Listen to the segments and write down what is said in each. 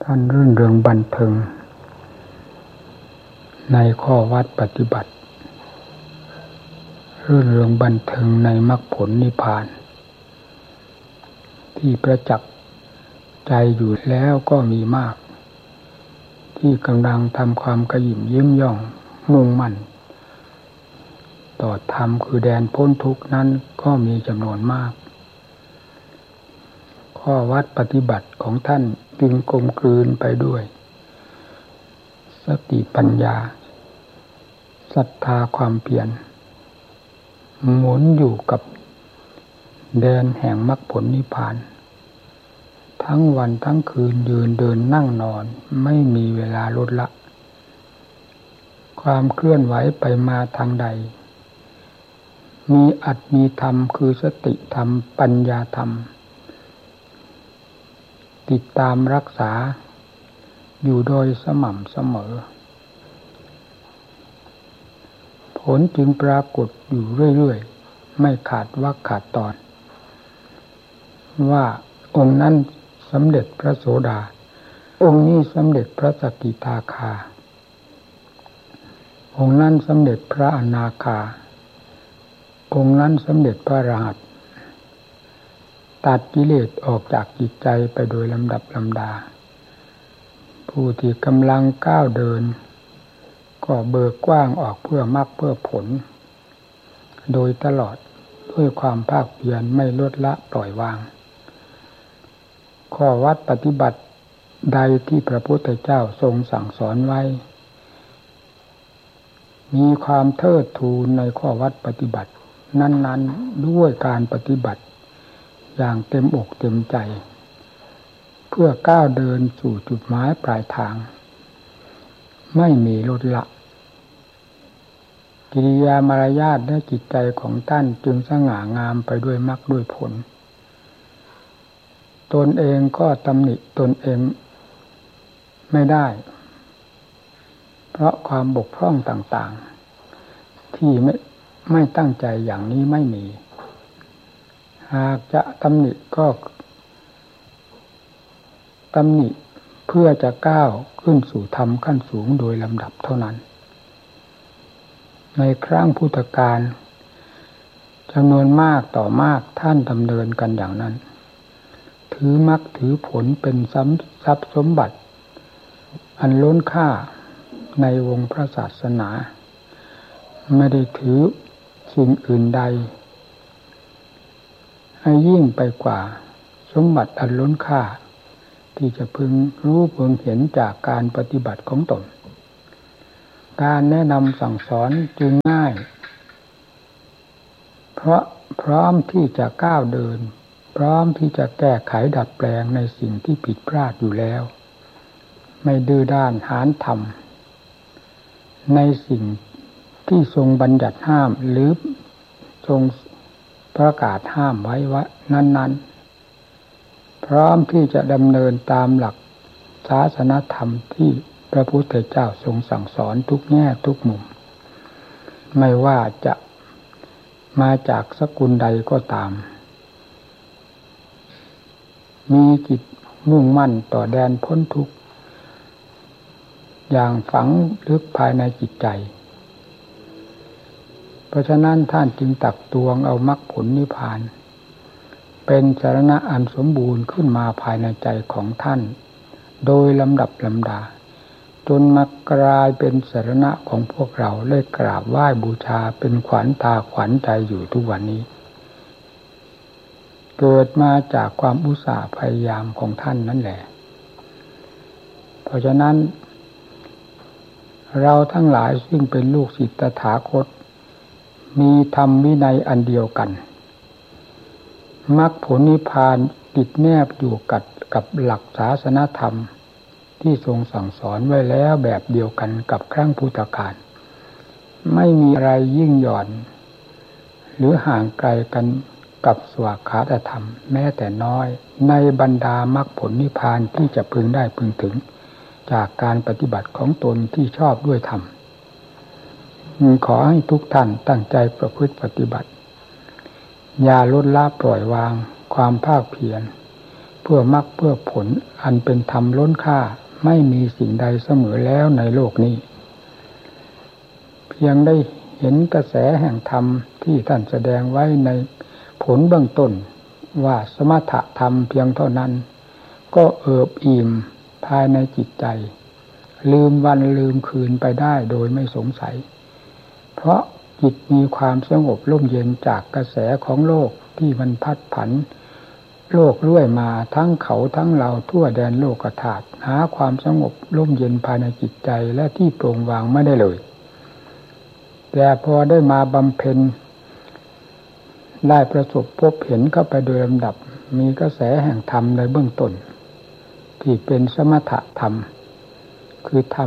ท่านรื่นเริงบันเทิงในข้อวัดปฏิบัติรื่นเริงบันเทิงในมรรคผลนิพพานที่ประจักษ์ใจอยู่แล้วก็มีมากที่กำลังทำความกระหยิ่มยิ้มย่องมุ่งมั่นต่อธรรมคือแดนพ้นทุกข์นั้นก็มีจำนวนมากข้อวัดปฏิบัติของท่านจึงกลมกลืนไปด้วยสติปัญญาศรัทธาความเพียรหมุนอยู่กับแดนแห่งมรรคผลนิพพานทั้งวันทั้งคืนยืนเดินนั่งนอนไม่มีเวลาลดละความเคลื่อนไหวไปมาทางใดมีอัตมีธรรมคือสติธรรมปัญญาธรรมติดตามรักษาอยู่โดยสม่ำเสมอผลจึงปรากฏอยู่เรื่อยๆไม่ขาดวรรคขาดตอนว่าองค์นั้นสำเร็จพระโสดาองค์นี้สำเร็จพระสกิทาคาองค์นั้นสำเร็จพระอนาคาองค์นั้นสำเร็จพระอรหันต์ตัดกิเลสออกจากจิตใจไปโดยลำดับลำดาผู้ที่กำลังก้าวเดินก็เบิกกว้างออกเพื่อมรรคเพื่อผลโดยตลอดด้วยความภาคเพียรไม่ลดละปล่อยวางข้อวัดปฏิบัติใดที่พระพุทธเจ้าทรงสั่งสอนไว้มีความเทิดทูนในข้อวัดปฏิบัตินั้นๆด้วยการปฏิบัติอย่างเต็มอกเต็มใจเพื่อก้าวเดินสู่จุดหมายปลายทางไม่มีลดละกิริยามารยาทและจิตใจของท่านจึงสง่างามไปด้วยมรรคด้วยผลตนเองก็ตำหนิตนเองไม่ได้เพราะความบกพร่องต่างๆที่ไม่ตั้งใจอย่างนี้ไม่มีหากจะตำหนิก็ตำหนิเพื่อจะก้าวขึ้นสู่ธรรมขั้นสูงโดยลำดับเท่านั้นในครั้งพุทธกาลจำนวนมากต่อมากท่านดำเนินกันอย่างนั้นถือมรรคถือผลเป็นทรัพย์สมบัติอันล้นค่าในวงพระศาสนาไม่ได้ถือสิ่งอื่นใดให้ยิ่งไปกว่าสมบัติอันล้นค่าที่จะพึงรู้พึงเห็นจากการปฏิบัติของตนการแนะนำสั่งสอนจึงง่ายเพราะพร้อมที่จะก้าวเดินพร้อมที่จะแก้ไขดัดแปลงในสิ่งที่ผิดพลาดอยู่แล้วไม่ดื้อด้านหาญธรรมในสิ่งที่ทรงบัญญัติห้ามหรือทรงประกาศห้ามไว้ว่านั้นๆพร้อมที่จะดำเนินตามหลักศาสนธรรมที่พระพุทธเจ้าทรงสั่งสอนทุกแง่ทุกมุมไม่ว่าจะมาจากสกุลใดก็ตามมีจิตมุ่งมั่นต่อแดนพ้นทุกข์อย่างฝังลึกภายในจิตใจเพราะฉะนั้นท่านจึงตักตวงเอามรรคผลนิพพานเป็นสรณะอันสมบูรณ์ขึ้นมาภายในใจของท่านโดยลำดับลำดาจนมากลายเป็นสรณะของพวกเราได้กราบไหว้บูชาเป็นขวัญตาขวัญใจอยู่ทุกวันนี้เกิดมาจากความอุตสาห์พยายามของท่านนั่นแหละเพราะฉะนั้นเราทั้งหลายซึ่งเป็นลูกศิษย์ตถาคตมีธรรมวินัยอันเดียวกันมรรคผลนิพพานติดแนบอยู่กับหลักศาสนธรรมที่ทรงสั่งสอนไว้แล้วแบบเดียวกันกับครั้งพุทธกาลไม่มีอะไรยิ่งหย่อนหรือห่างไกลกันกับสวากขาตธรรมแม้แต่น้อยในบรรดามรรคผลนิพพานที่จะพึงได้พึงถึงจากการปฏิบัติของตนที่ชอบด้วยธรรมขอให้ทุกท่านตั้งใจประพฤติปฏิบัติอย่าลดละปล่อยวางความภาคเพียร เพื่อมรรคเพื่อผลอันเป็นธรรมล้นค่าไม่มีสิ่งใดเสมอแล้วในโลกนี้เพียงได้เห็นกระแสแห่งธรรมที่ท่านแสดงไว้ในผลเบื้องต้นว่าสมถะธรรมเพียงเท่านั้นก็เอิบอิ่มภายในจิตใจลืมวันลืมคืนไปได้โดยไม่สงสัยเพราะจิตมีความสงบร่มเย็นจากกระแสของโลกที่มันพัดผันโลกเรื่อยมาทั้งเขาทั้งเราทั่วแดนโลกธาตุหาความสงบร่มเย็นภายในจิตใจและที่โปร่งวางไม่ได้เลยแต่พอได้มาบำเพ็ญได้ประสบพบเห็นเข้าไปโดยลำดับมีกระแสแห่งธรรมในเบื้องต้นที่เป็นสมถะธรรมคือธรรม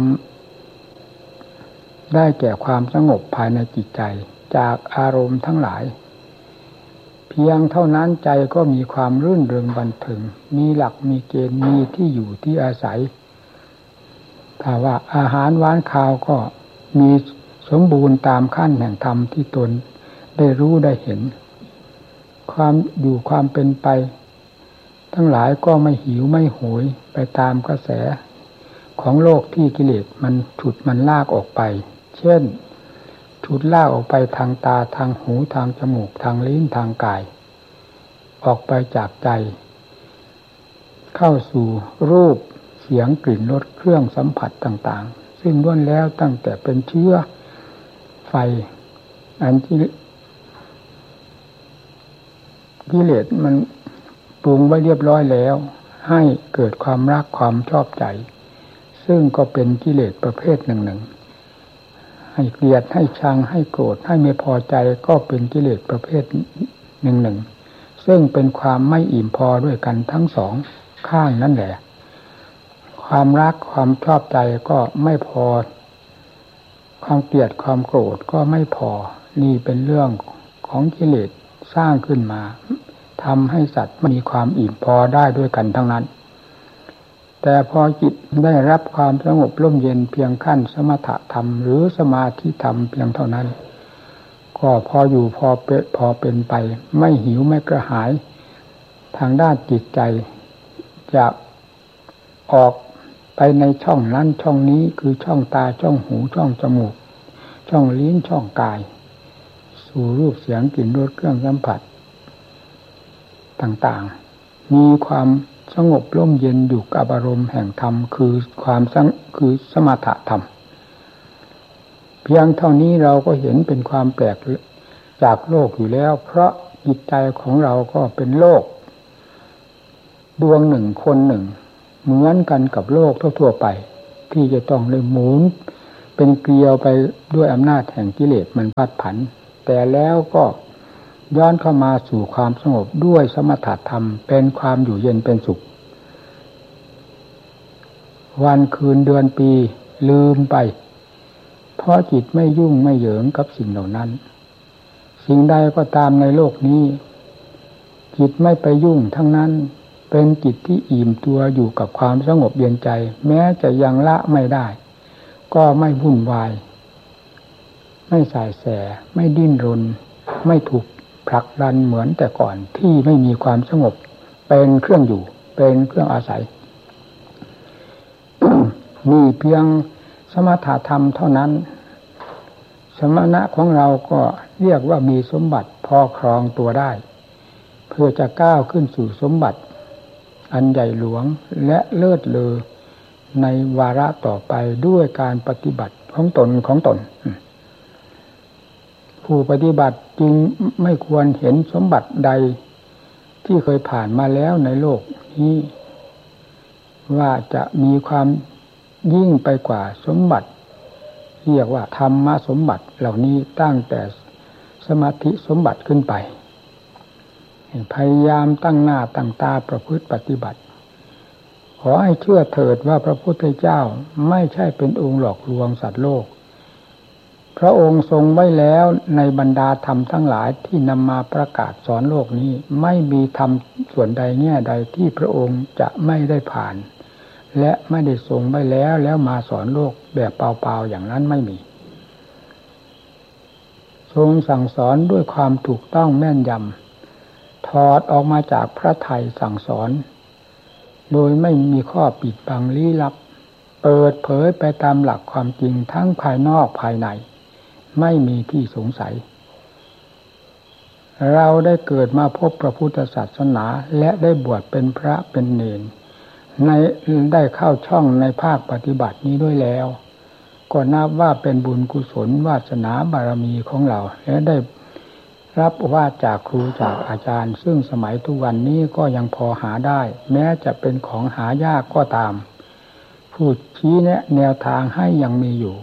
ได้แก่ความสงบภายในจิตใจจากอารมณ์ทั้งหลายเพียงเท่านั้นใจก็มีความรื่นเริงบันเทิงมีหลักมีเกณฑ์มีที่อยู่ที่อาศัยถ้าว่าอาหารหวานข้าวก็มีสมบูรณ์ตามขั้นแห่งธรรมที่ตนได้รู้ได้เห็นความอยู่ความเป็นไปทั้งหลายก็ไม่หิวไม่โหยไปตามกระแสของโลกที่กิเลสมันฉุดมันลากออกไปเช่นฉุดลากออกไปทางตาทางหูทางจมูกทางลิ้นทางกายออกไปจากใจเข้าสู่รูปเสียงกลิ่นรสเครื่องสัมผัสต่างๆซึ่งล้วนแล้วตั้งแต่เป็นเชื้อไฟอันที่กิเลสมันปรุงไว้เรียบร้อยแล้วให้เกิดความรักความชอบใจซึ่งก็เป็นกิเลสประเภทหนึ่งๆให้เกลียดให้ชังให้โกรธให้ไม่พอใจก็เป็นกิเลสประเภทหนึ่งๆซึ่งเป็นความไม่อิ่มพอด้วยกันทั้งสองข้างนั่นแหละความรักความชอบใจก็ไม่พอความเกลียดความโกรธก็ไม่พอนี่เป็นเรื่องของกิเลสสร้างขึ้นมาทำให้สัตว์มีความอิ่มพอได้ด้วยกันทั้งนั้นแต่พอจิตได้รับความสงบร่มเย็นเพียงขั้นสมถะธรรมหรือสมาธิธรรมเพียงเท่านั้นก็พออยู่พอเป็นไปไม่หิวไม่กระหายทางด้านจิตใจจะออกไปในช่องนั้นช่องนี้คือช่องตาช่องหูช่องจมูกช่องลิ้นช่องกายสู่รูปเสียงกลิ่นรสเครื่องสัมผัสต่างๆมีความสงบร่มเย็นอยู่กับอารมณ์แห่งธรรมคือสมถะธรรมเพียงเท่านี้เราก็เห็นเป็นความแปลกจากโลกอยู่แล้วเพราะจิตใจของเราก็เป็นโลกดวงหนึ่งคนหนึ่งเหมือนกันกับโลกทั่วๆไปที่จะต้องเลยหมุนเป็นเกลียวไปด้วยอำนาจแห่งกิเลสมันพัดผันแต่แล้วก็ย้อนเข้ามาสู่ความสงบด้วยสมถะธรรมเป็นความอยู่เย็นเป็นสุขวันคืนเดือนปีลืมไปเพราะจิตไม่ยุ่งไม่เหยิงกับสิ่งเหล่านั้นสิ่งใดก็ตามในโลกนี้จิตไม่ไปยุ่งทั้งนั้นเป็นจิตที่อิ่มตัวอยู่กับความสงบเย็นใจแม้จะยังละไม่ได้ก็ไม่วุ่นวายไม่ส่ายแสไม่ดิ้นรนไม่ถูกผลักดันเหมือนแต่ก่อนที่ไม่มีความสงบเป็นเครื่องอยู่เป็นเครื่องอาศัย นี่เพียงสมถะธรรมเท่านั้นสมณะของเราก็เรียกว่ามีสมบัติพอครองตัวได้เพื่อจะก้าวขึ้นสู่สมบัติอันใหญ่หลวงและเลิศเลอในวาระต่อไปด้วยการปฏิบัติของตนผู้ปฏิบัติจึงไม่ควรเห็นสมบัติใดที่เคยผ่านมาแล้วในโลกนี้ว่าจะมีความยิ่งไปกว่าสมบัติเรียกว่าธรรมสมบัติเหล่านี้ตั้งแต่สมาธิสมบัติขึ้นไปพยายามตั้งหน้าตั้งตาประพฤติปฏิบัติขอให้เชื่อเถิดว่าพระพุทธเจ้าไม่ใช่เป็นองค์หลอกลวงสัตว์โลกพระองค์ทรงไว้แล้วในบรรดาธรรมทั้งหลายที่นำมาประกาศสอนโลกนี้ไม่มีธรรมส่วนใดแง่ใดที่พระองค์จะไม่ได้ผ่านและไม่ได้ทรงไว้แล้วมาสอนโลกแบบเปล่าๆอย่างนั้นไม่มีทรงสั่งสอนด้วยความถูกต้องแม่นยำถอดออกมาจากพระทัยสั่งสอนโดยไม่มีข้อปิดบังลี้ลับเปิดเผยไปตามหลักความจริงทั้งภายนอกภายในไม่มีที่สงสัยเราได้เกิดมาพบพระพุทธศาสนาและได้บวชเป็นพระเป็นเณรได้เข้าช่องในภาคปฏิบัตินี้ด้วยแล้วก็นับว่าเป็นบุญกุศลวาสนาบารมีของเราและได้รับว่าจากครูจากอาจารย์ซึ่งสมัยทุกวันนี้ก็ยังพอหาได้แม้จะเป็นของหายากก็ตามผู้ชี้แนะแนวทางให้ยังมีอยู่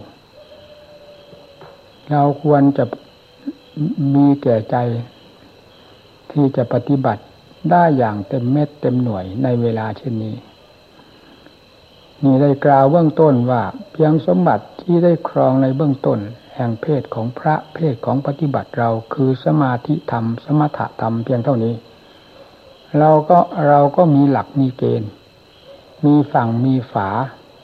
เราควรจะมีแก่ใจที่จะปฏิบัติได้อย่างเต็มเม็ดเต็มหน่วยในเวลาเช่นนี้นี่ได้กล่าวเบื้องต้นว่าเพียงสมบัติที่ได้ครองในเบื้องต้นแห่งเพศของพระเพศของปฏิบัติเราคือสมาธิธรรมสมถะธรรมเพียงเท่านี้เราก็มีหลักมีเกณฑ์มีฝั่งมีฝา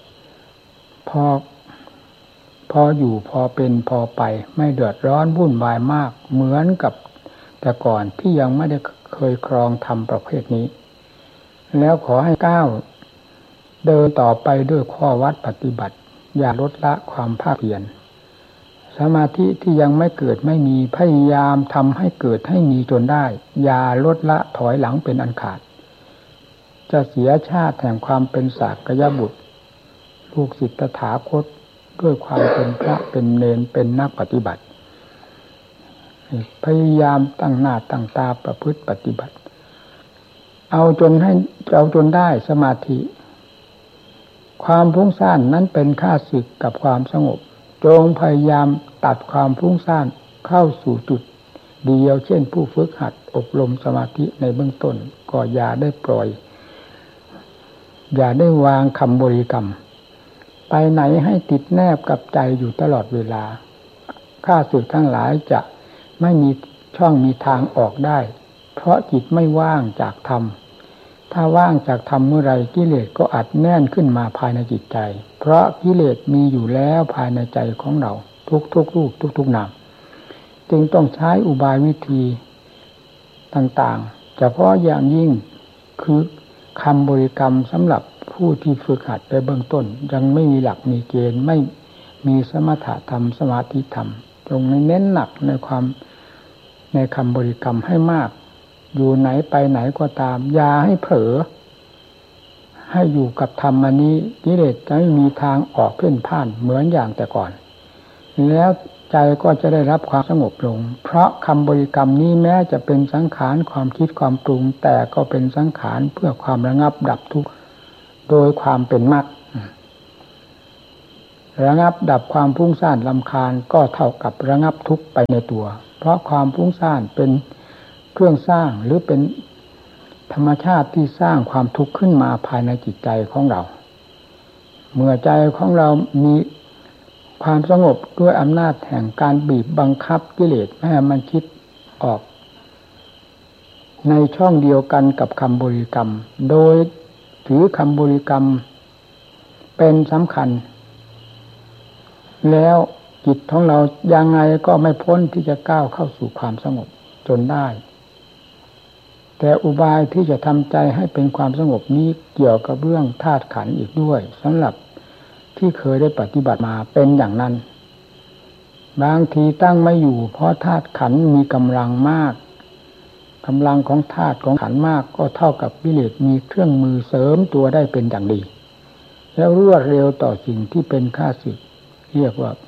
พออยู่พอเป็นพอไปไม่เดือดร้อนวุ่นวายมากเหมือนกับแต่ก่อนที่ยังไม่ได้เคยครองธรรมประเภทนี้แล้วขอให้ก้าวเดินต่อไปด้วยข้อวัดปฏิบัติอย่าลดละความภาคเพียรสมาธิที่ยังไม่เกิดไม่มีพยายามทำให้เกิดให้มีจนได้อย่าลดละถอยหลังเป็นอันขาดจะเสียชาติแห่งความเป็นสากยบุตรลูกศิษย์ตถาคตด้วยความเป็นพระเป็นเณรเป็นนักปฏิบัติพยายามตั้งหน้าตั้งตาประพฤติปฏิบัติเอาจนได้สมาธิความฟุ้งซ่านนั้นเป็นข้าศึกกับความสงบจงพยายามตัดความฟุ้งซ่านเข้าสู่จุดเดียวเช่นผู้ฝึกหัดอบรมสมาธิในเบื้องต้นก็อย่าได้ปล่อยอย่าได้วางคำบริกรรมไปไหนให้ติดแนบกับใจอยู่ตลอดเวลาข้าศึกทั้งหลายจะไม่มีช่องมีทางออกได้เพราะจิตไม่ว่างจากธรรมถ้าว่างจากธรรมเมื่อไรกิเลสก็อัดแน่นขึ้นมาภายในจิตใจเพราะกิเลสมีอยู่แล้วภายในใจของเราทุกรูปทุกนามจึงต้องใช้อุบายวิธีต่างๆเฉพาะอย่างยิ่งคือคำบริกรรมสำหรับผู้ที่ฝึกหัดในเบื้องต้นยังไม่มีหลักมีเกณฑ์ไม่มีสมถะธรรมสมาธิธรรมจงเน้นหนักในคำบริกรรมให้มากอยู่ไหนไปไหนก็ตามอย่าให้เผลอให้อยู่กับธรรมอันนี้กิเลสจะไม่มีทางออกเพ่นพ่านเหมือนอย่างแต่ก่อนแล้วใจก็จะได้รับความสงบลงเพราะคำบริกรรมนี้แม้จะเป็นสังขารความคิดความปรุงแต่ก็เป็นสังขารเพื่อความระงับดับทุกข์โดยความเป็นมรรคระงับดับความฟุ้งซ่านรำคาญก็เท่ากับระงับทุกข์ไปในตัวเพราะความฟุ้งซ่านเป็นเครื่องสร้างหรือเป็นธรรมชาติที่สร้างความทุกข์ขึ้นมาภายในจิตใจของเราเมื่อใจของเรามีความสงบด้วยอำนาจแห่งการบีบบังคับกิเลสไม่ให้มันคิดออกในช่องเดียวกันกับคำบริกรรมโดยถือคำบริกรรมเป็นสำคัญแล้วจิตของเรายังไงก็ไม่พ้นที่จะก้าวเข้าสู่ความสงบจนได้แต่อุบายที่จะทำใจให้เป็นความสงบนี้เกี่ยวกับเรื่องธาตุขันธ์อีกด้วยสำหรับที่เคยได้ปฏิบัติมาเป็นอย่างนั้นบางทีตั้งไม่อยู่เพราะธาตุขันธ์มีกำลังมากกำลังของธาตุของขันธ์มากก็เท่ากับกิเลสมีเครื่องมือเสริมตัวได้เป็นอย่างดีแล้วรวดเร็วต่อสิ่งที่เป็นข้าศึกเรียกว่า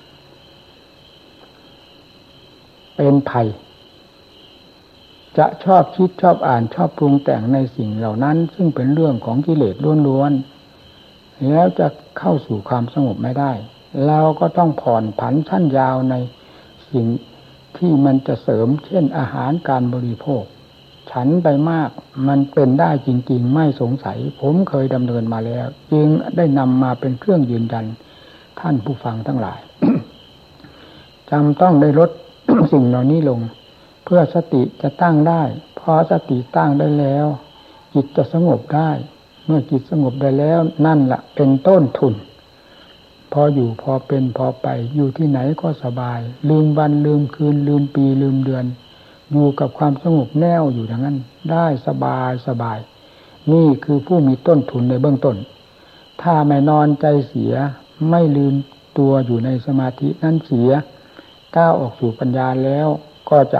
เป็นภัยจะชอบคิดชอบอ่านชอบปรุงแต่งในสิ่งเหล่านั้นซึ่งเป็นเรื่องของกิเลสล้วนๆแล้วจะเข้าสู่ความสงบไม่ได้เราก็ต้องผ่อนผันชั้นยาวในสิ่งที่มันจะเสริมเช่นอาหารการบริโภคฉันไปมากมันเป็นได้จริงๆไม่สงสัยผมเคยดำเนินมาแล้วจึงได้นำมาเป็นเครื่องยืนยันท่านผู้ฟังทั้งหลาย จำต้องได้ลด สิ่งเหล่านี้ลงเพื่อสติจะตั้งได้พอสติตั้งได้แล้วจิตจะสงบได้เมื่อจิตสงบได้แล้วนั่นแหละเป็นต้นทุนพออยู่พอเป็นพอไปอยู่ที่ไหนก็สบายลืมวันลืมคืนลืมปีลืมเดือนอยู่กับความสงบแน่วอยู่อย่างนั้นได้สบายนี่คือผู้มีต้นทุนในเบื้องต้นถ้าไม่นอนใจเสียไม่ลืมตัวอยู่ในสมาธินั้นเสียก้าวออกสู่ปัญญาแล้วก็จะ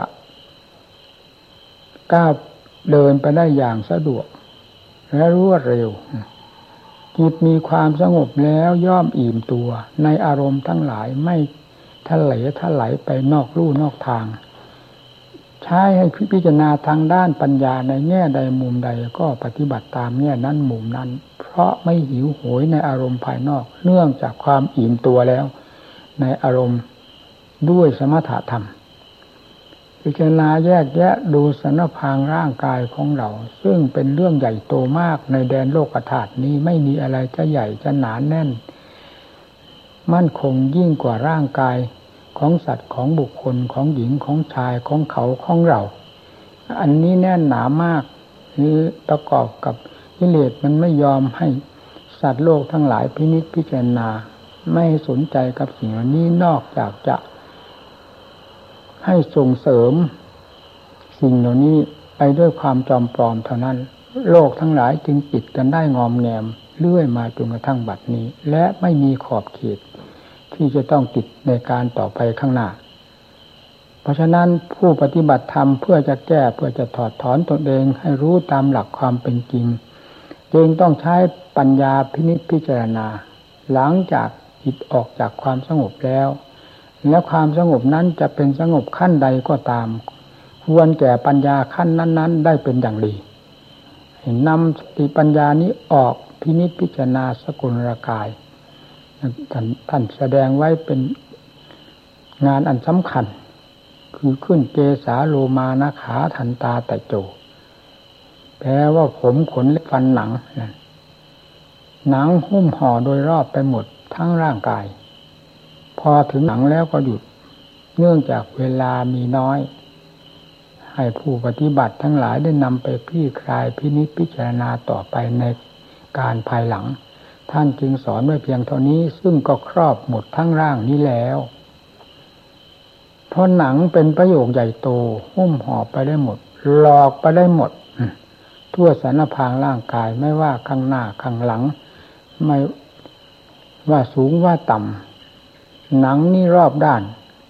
ก้าวเดินไปได้อย่างสะดวกและรวดเร็วจิตมีความสงบแล้วย่อมอิ่มตัวในอารมณ์ทั้งหลายไม่ทะไหลไปนอกลู่นอกทางใช้ให้พิจารณาทางด้านปัญญาในแง่ใดมุมใดก็ปฏิบัติตามแง่นั้นมุมนั้นเพราะไม่หิวโหยในอารมณ์ภายนอกเนื่องจากความอิ่มตัวแล้วในอารมณ์ด้วยสมถะธรรมพิจารณาแยกแยะดูสรรพางร่างกายของเราซึ่งเป็นเรื่องใหญ่โตมากในแดนโลกธาตุนี้ไม่มีอะไรจะใหญ่จะหนาแน่นมั่นคงยิ่งกว่าร่างกายของสัตว์ของบุคคลของหญิงของชายของเขาของเราอันนี้แน่นหนามากคือประกอบกับกิเลสมันไม่ยอมให้สัตว์โลกทั้งหลายพินิจพิจารณาไม่สนใจกับสิ่งเหล่านี้นอกจากจะให้ส่งเสริมสิ่งเหล่านี้ไปด้วยความจอมปลอมเท่านั้นโลกทั้งหลายจึงปิดกันได้งอมแงมเลื่อยมาจนกระทั่งบัดนี้และไม่มีขอบเขตที่จะต้องติดในการต่อไปข้างหน้าเพราะฉะนั้นผู้ปฏิบัติธรรมเพื่อจะแก้เพื่อจะถอดถอนตนเองให้รู้ตามหลักความเป็นจริงจึงต้องใช้ปัญญาพินิจพิจารณาหลังจากจิตออกจากความสงบแล้วและความสงบนั้นจะเป็นสงบขั้นใดก็ตามควรแก่ปัญญาขั้นนั้นๆได้เป็นอย่างดีนำสติปัญญานี้ออกพินิจพิจารณาสกุลกายท่านแสดงไว้เป็นงานอันสำคัญคือขึ้นเกสาโลมานะขาทันตาตะโจแปลว่าผมขนเล็บฟันหนังหนังหุ้มห่อโดยรอบไปหมดทั้งร่างกายพอถึงหนังแล้วก็หยุดเนื่องจากเวลามีน้อยให้ผู้ปฏิบัติทั้งหลายได้นำไปคลี่คลายพินิจพิจารณาต่อไปในการภายหลังท่านจึงสอนไว้เพียงเท่านี้ซึ่งก็ครอบหมดทั้งร่างนี้แล้วเพราะหนังเป็นประโยคใหญ่โตหุ้มห่อไปได้หมดหลอกไปได้หมดทั่วสรรพางร่างกายไม่ว่าข้างหน้าข้างหลังไม่ว่าสูงว่าต่ำหนังนี่รอบด้าน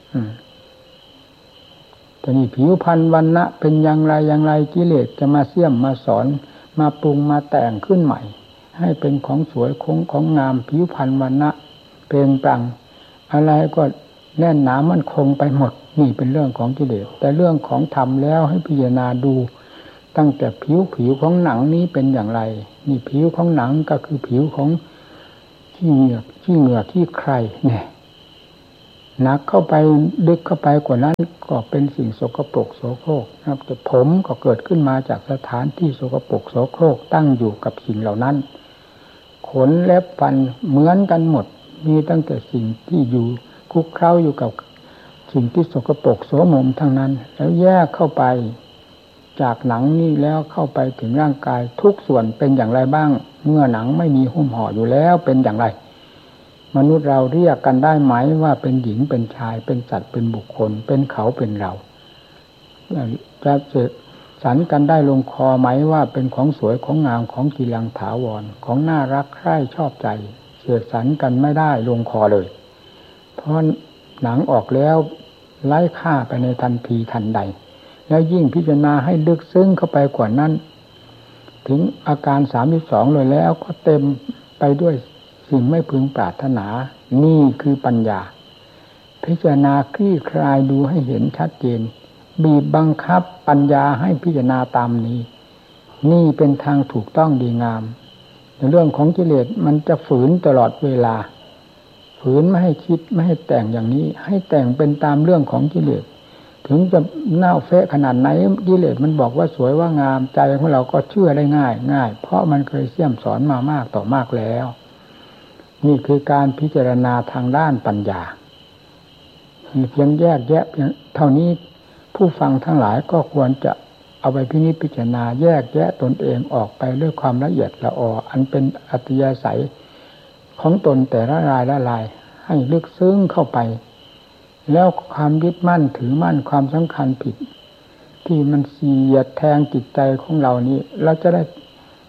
แต่นี่ผิวพรรณวรรณะเป็นอย่างไรกิเลสจะมาเสี้ยมมาสอนมาปรุงมาแต่งขึ้นใหม่ให้เป็นของสวยของงามผิวพรรณวรรณะเปล่งปลั่งอะไรก็แน่นหนามั่นคงไปหมดนี่เป็นเรื่องของกิเลสแต่เรื่องของธรรมแล้วให้พิจารณาดูตั้งแต่ผิวของหนังนี้เป็นอย่างไรนี่ผิวของหนังก็คือผิวของขี้เหงือกขี้ใครเนี่ยหนักเข้าไปดึกเข้าไปกว่านั้นก็เป็นสิ่งสกปรกโสโครกนะครับแต่ผมก็เกิดขึ้นมาจากสถานที่สกปรกโสโครกตั้งอยู่กับสิ่งเหล่านั้นขนเล็บฟันเหมือนกันหมดมีตั้งแต่สิ่งที่อยู่คลุกเคล้าอยู่กับสิ่งที่สกปรกโสมมทั้งนั้นแล้วแยกเข้าไปจากหนังนี่แล้วเข้าไปถึงร่างกายทุกส่วนเป็นอย่างไรบ้างเมื่อหนังไม่มีหุ้มห่ออยู่แล้วเป็นอย่างไรมนุษย์เราเรียกกันได้ไหมว่าเป็นหญิงเป็นชายเป็นสัตว์เป็นบุคคลเป็นเขาเป็นเราจะเสกสรรกันได้ลงคอไหมว่าเป็นของสวยของงามของกีรังถาวรของน่ารักใคร่ชอบใจเสกสรรกันไม่ได้ลงคอเลยเพราะหนังออกแล้วไร้ค่าไปในทันทีทันใดแล้วยิ่งพิจารณาให้ลึกซึ้งเข้าไปกว่านั้นถึงอาการ32เลยแล้วก็เต็มไปด้วยสิ่งไม่พึงปรารถนานี่คือปัญญาพิจารณาคลี่คลายดูให้เห็นชัดเจนบีบบังคับปัญญาให้พิจารณาตามนี้นี่เป็นทางถูกต้องดีงามในเรื่องของกิเลสมันจะฝืนตลอดเวลาฝืนไม่ให้คิดไม่ให้แต่งอย่างนี้ให้แต่งเป็นตามเรื่องของกิเลสถึงจะเน่าเฟะขนาดไหนกิเลสมันบอกว่าสวยว่างามใจของเราก็เชื่อได้ง่ายเพราะมันเคยเสี่ยมสอนมามากต่อมากแล้วนี่คือการพิจารณาทางด้านปัญญาเพียงแยกแยะเท่านี้ผู้ฟังทั้งหลายก็ควรจะเอาไปพินิจพิจารณาแยกแยะตนเองออกไปด้วยความละเอียดละอออันเป็นอัตยาศัยของตนแต่ละรายละลายให้ลึกซึ้งเข้าไปแล้วความยึดมั่นถือมั่นความสำคัญผิดที่มันเสียดแทงจิตใจของเรานี้เราจะได้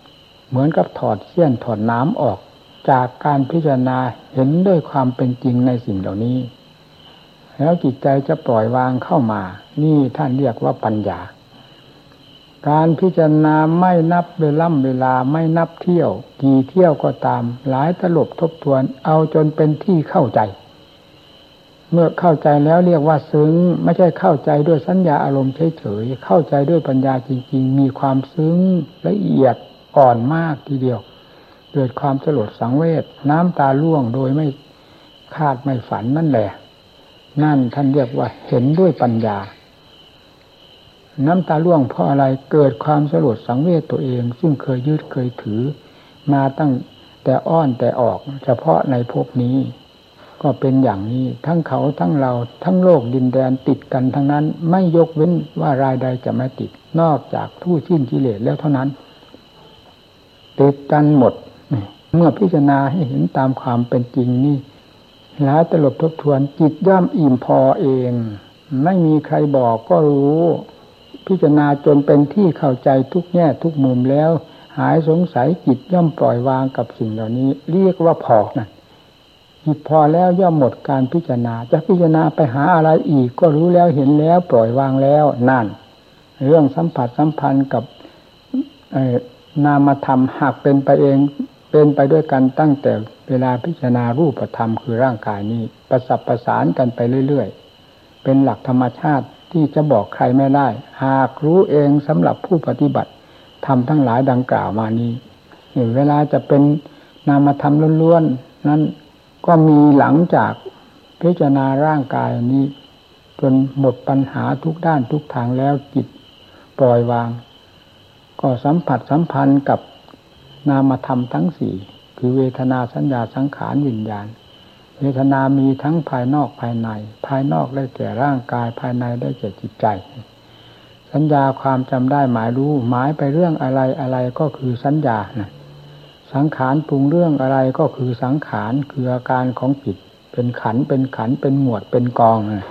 เหมือนกับถอดเสี้ยนถอดน้ำออกจากการพิจารณาเห็นด้วยความเป็นจริงในสิ่งเหล่านี้แล้วจิตใจจะปล่อยวางเข้ามานี่ท่านเรียกว่าปัญญาการพิจารณาไม่นับเวลาไม่นับเที่ยวกี่เที่ยวก็ตามหลายตลบทบทวนเอาจนเป็นที่เข้าใจเมื่อเข้าใจแล้วเรียกว่าซึ้งไม่ใช่เข้าใจด้วยสัญญาอารมณ์เฉยๆเข้าใจด้วยปัญญาจริงๆมีความซึ้งละเอียดอ่อนมากทีเดียวเกิดความสลดสังเวชน้ำตาร่วงโดยไม่คาดไม่ฝันนั่นแหละนั่นท่านเรียกว่าเห็นด้วยปัญญาน้ำตาร่วงเพราะอะไรเกิดความสลดสังเวชตัวเองซึ่งเคยยึดเคยถือมาตั้งแต่อ้อนแต่ออกเฉพาะในภพนี้ก็เป็นอย่างนี้ทั้งเขาทั้งเราทั้งโลกดินแดนติดกันทั้งนั้นไม่ยกเว้นว่ารายใดจะไม่ติดนอกจากผู้สิ้นกิเลสแล้วเท่านั้นติดกันหมดเมื่อพิจารณาให้เห็นตามความเป็นจริงนี่หลายตลบทบทวนจิตย่อมอิ่มพอเองไม่มีใครบอกก็รู้พิจารณาจนเป็นที่เข้าใจทุกแง่ทุกมุมแล้วหายสงสัยจิตย่อมปล่อยวางกับสิ่งเหล่านี้เรียกว่าพอนะจิตพอแล้วย่อมหมดการพิจารณาจะพิจารณาไปหาอะไรอีกก็รู้แล้วเห็นแล้วปล่อยวางแล้วนั่นเรื่องสัมผัสสัมพันธ์กับนามธรรมหากเป็นไปเองเป็นไปด้วยกันตั้งแต่เวลาพิจารณารูปธรรมคือร่างกายนี้ประสับประสานกันไปเรื่อยๆเป็นหลักธรรมชาติที่จะบอกใครไม่ได้หากรู้เองสำหรับผู้ปฏิบัติธรรมทั้งหลายดังกล่าวมานี้เวลาจะเป็นนามธรรมล้วนๆนั้นก็มีหลังจากพิจารณาร่างกายนี้จนหมดปัญหาทุกด้านทุกทางแล้วจิตปล่อยวางก็สัมผัสสัมพันธ์กับนามธรรมทั้งสี่คือเวทนาสัญญาสังขารวิญญาณเวทนามีทั้งภายนอกภายในภายนอกได้แก่ร่างกายภายในได้แก่จิตใจสัญญาความจำได้หมายรู้หมายไปเรื่องอะไรอะไรก็คือสัญญานะสังขารปรุงเรื่องอะไรก็คือสังขารคืออาการของจิตเป็นขันเป็นหมวดเป็นกองนะ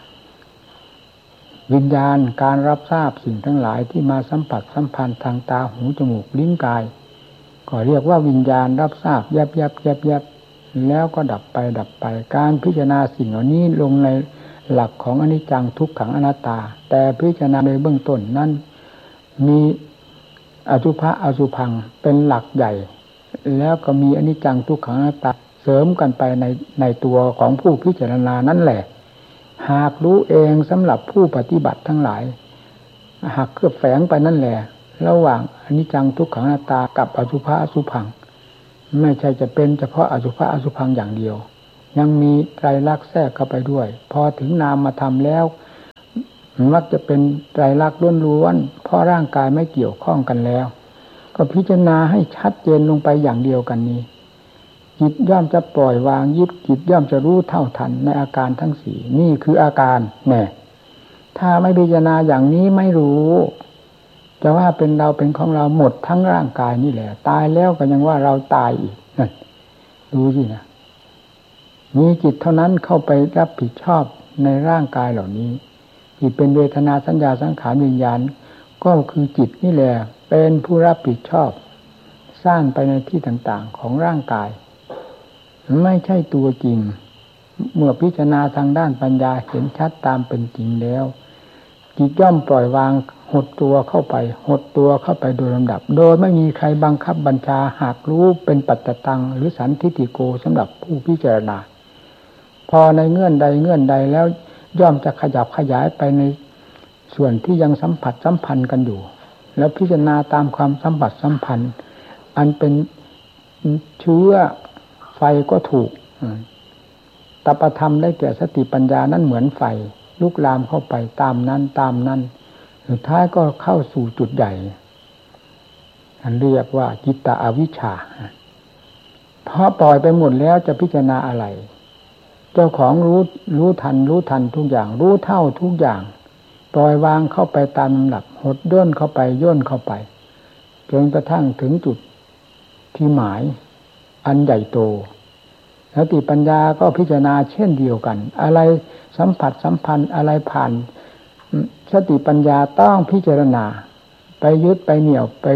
วิญญาณการรับทราบสิ่งทั้งหลายที่มาสัมผัสสัมพันธ์ทางตาหูจมูกลิ้นกายก็เรียกว่าวิญญาณรับทราบยับแล้วก็ดับไปการพิจารณาสิ่งเหล่านี้ลงในหลักของอนิจจังทุกขังอนัตตาแต่พิจารณาในเบื้องต้นนั้นมีอสุภะอสุภังเป็นหลักใหญ่แล้วก็มีอนิจจังทุกขังอนัตตาเสริมกันไปในตัวของผู้พิจารณานั่นแหละหากรู้เองสำหรับผู้ปฏิบัติทั้งหลายหากเคลือบแฝงไปนั่นแหละระหว่างอนิจจังทุกขังอนัตตากับอสุภะอสุภังไม่ใช่จะเป็นเฉพาะอสุภะอสุภังอย่างเดียวยังมีไตรลักษณ์แทรกเข้าไปด้วยพอถึงนามธรรมแล้วมักจะเป็นไตรลักษณ์ล้วนๆเพราะร่างกายไม่เกี่ยวข้องกันแล้วก็พิจารณาให้ชัดเจนลงไปอย่างเดียวกันนี้จิตย่อมจะปล่อยวางยึดจิตย่อมจะรู้เท่าทันในอาการทั้งสี่นี่คืออาการแน่ถ้าไม่พิจารณาอย่างนี้ไม่รู้จะว่าเป็นเราเป็นของเราหมดทั้งร่างกายนี่แหละตายแล้วก็ยังว่าเราตายอีกนั่นดูสินะมีจิตเท่านั้นเข้าไปรับผิดชอบในร่างกายเหล่านี้จิตเป็นเวทนาสัญญาสังขารวิญญาณก็คือจิตนี่แหละเป็นผู้รับผิดชอบสร้างไปในที่ต่างๆของร่างกายไม่ใช่ตัวจริงเมื่อพิจารณาทางด้านปัญญาเห็นชัดตามเป็นจริงแล้วจิตย่อมปล่อยวางหดตัวเข้าไปโดยลำดับโดยไม่มีใครบังคับบัญชาหากรู้เป็นปัจจตังหรือสันทิฏฐิโกสำหรับผู้พิจารณาพอในเงื่อนใดแล้วย่อมจะขยับขยายไปในส่วนที่ยังสัมผัสสัมพันธ์กันอยู่แล้วพิจารณาตามความสัมผัสสัมพันธ์อันเป็นเชื้อไฟก็ถูกตปธรรมได้แก่สติปัญญานั้นเหมือนไฟลุกลามเข้าไปตามนั้นสุดท้ายก็เข้าสู่จุดใหญ่อันเรียกว่าจิตตอวิชชาเพราะปล่อยไปหมดแล้วจะพิจารณาอะไรเจ้าของรู้ทันทุกอย่างรู้เท่าทุกอย่างปล่อยวางเข้าไปตามลำดับหดย่นเข้าไปจนกระทั่งถึงจุดที่หมายอันใหญ่โตสติปัญญาก็พิจารณาเช่นเดียวกันอะไรสัมผัสสัมพันธ์อะไรผ่านสติปัญญาต้องพิจารณาไปยึดไปเหนี่ยวไป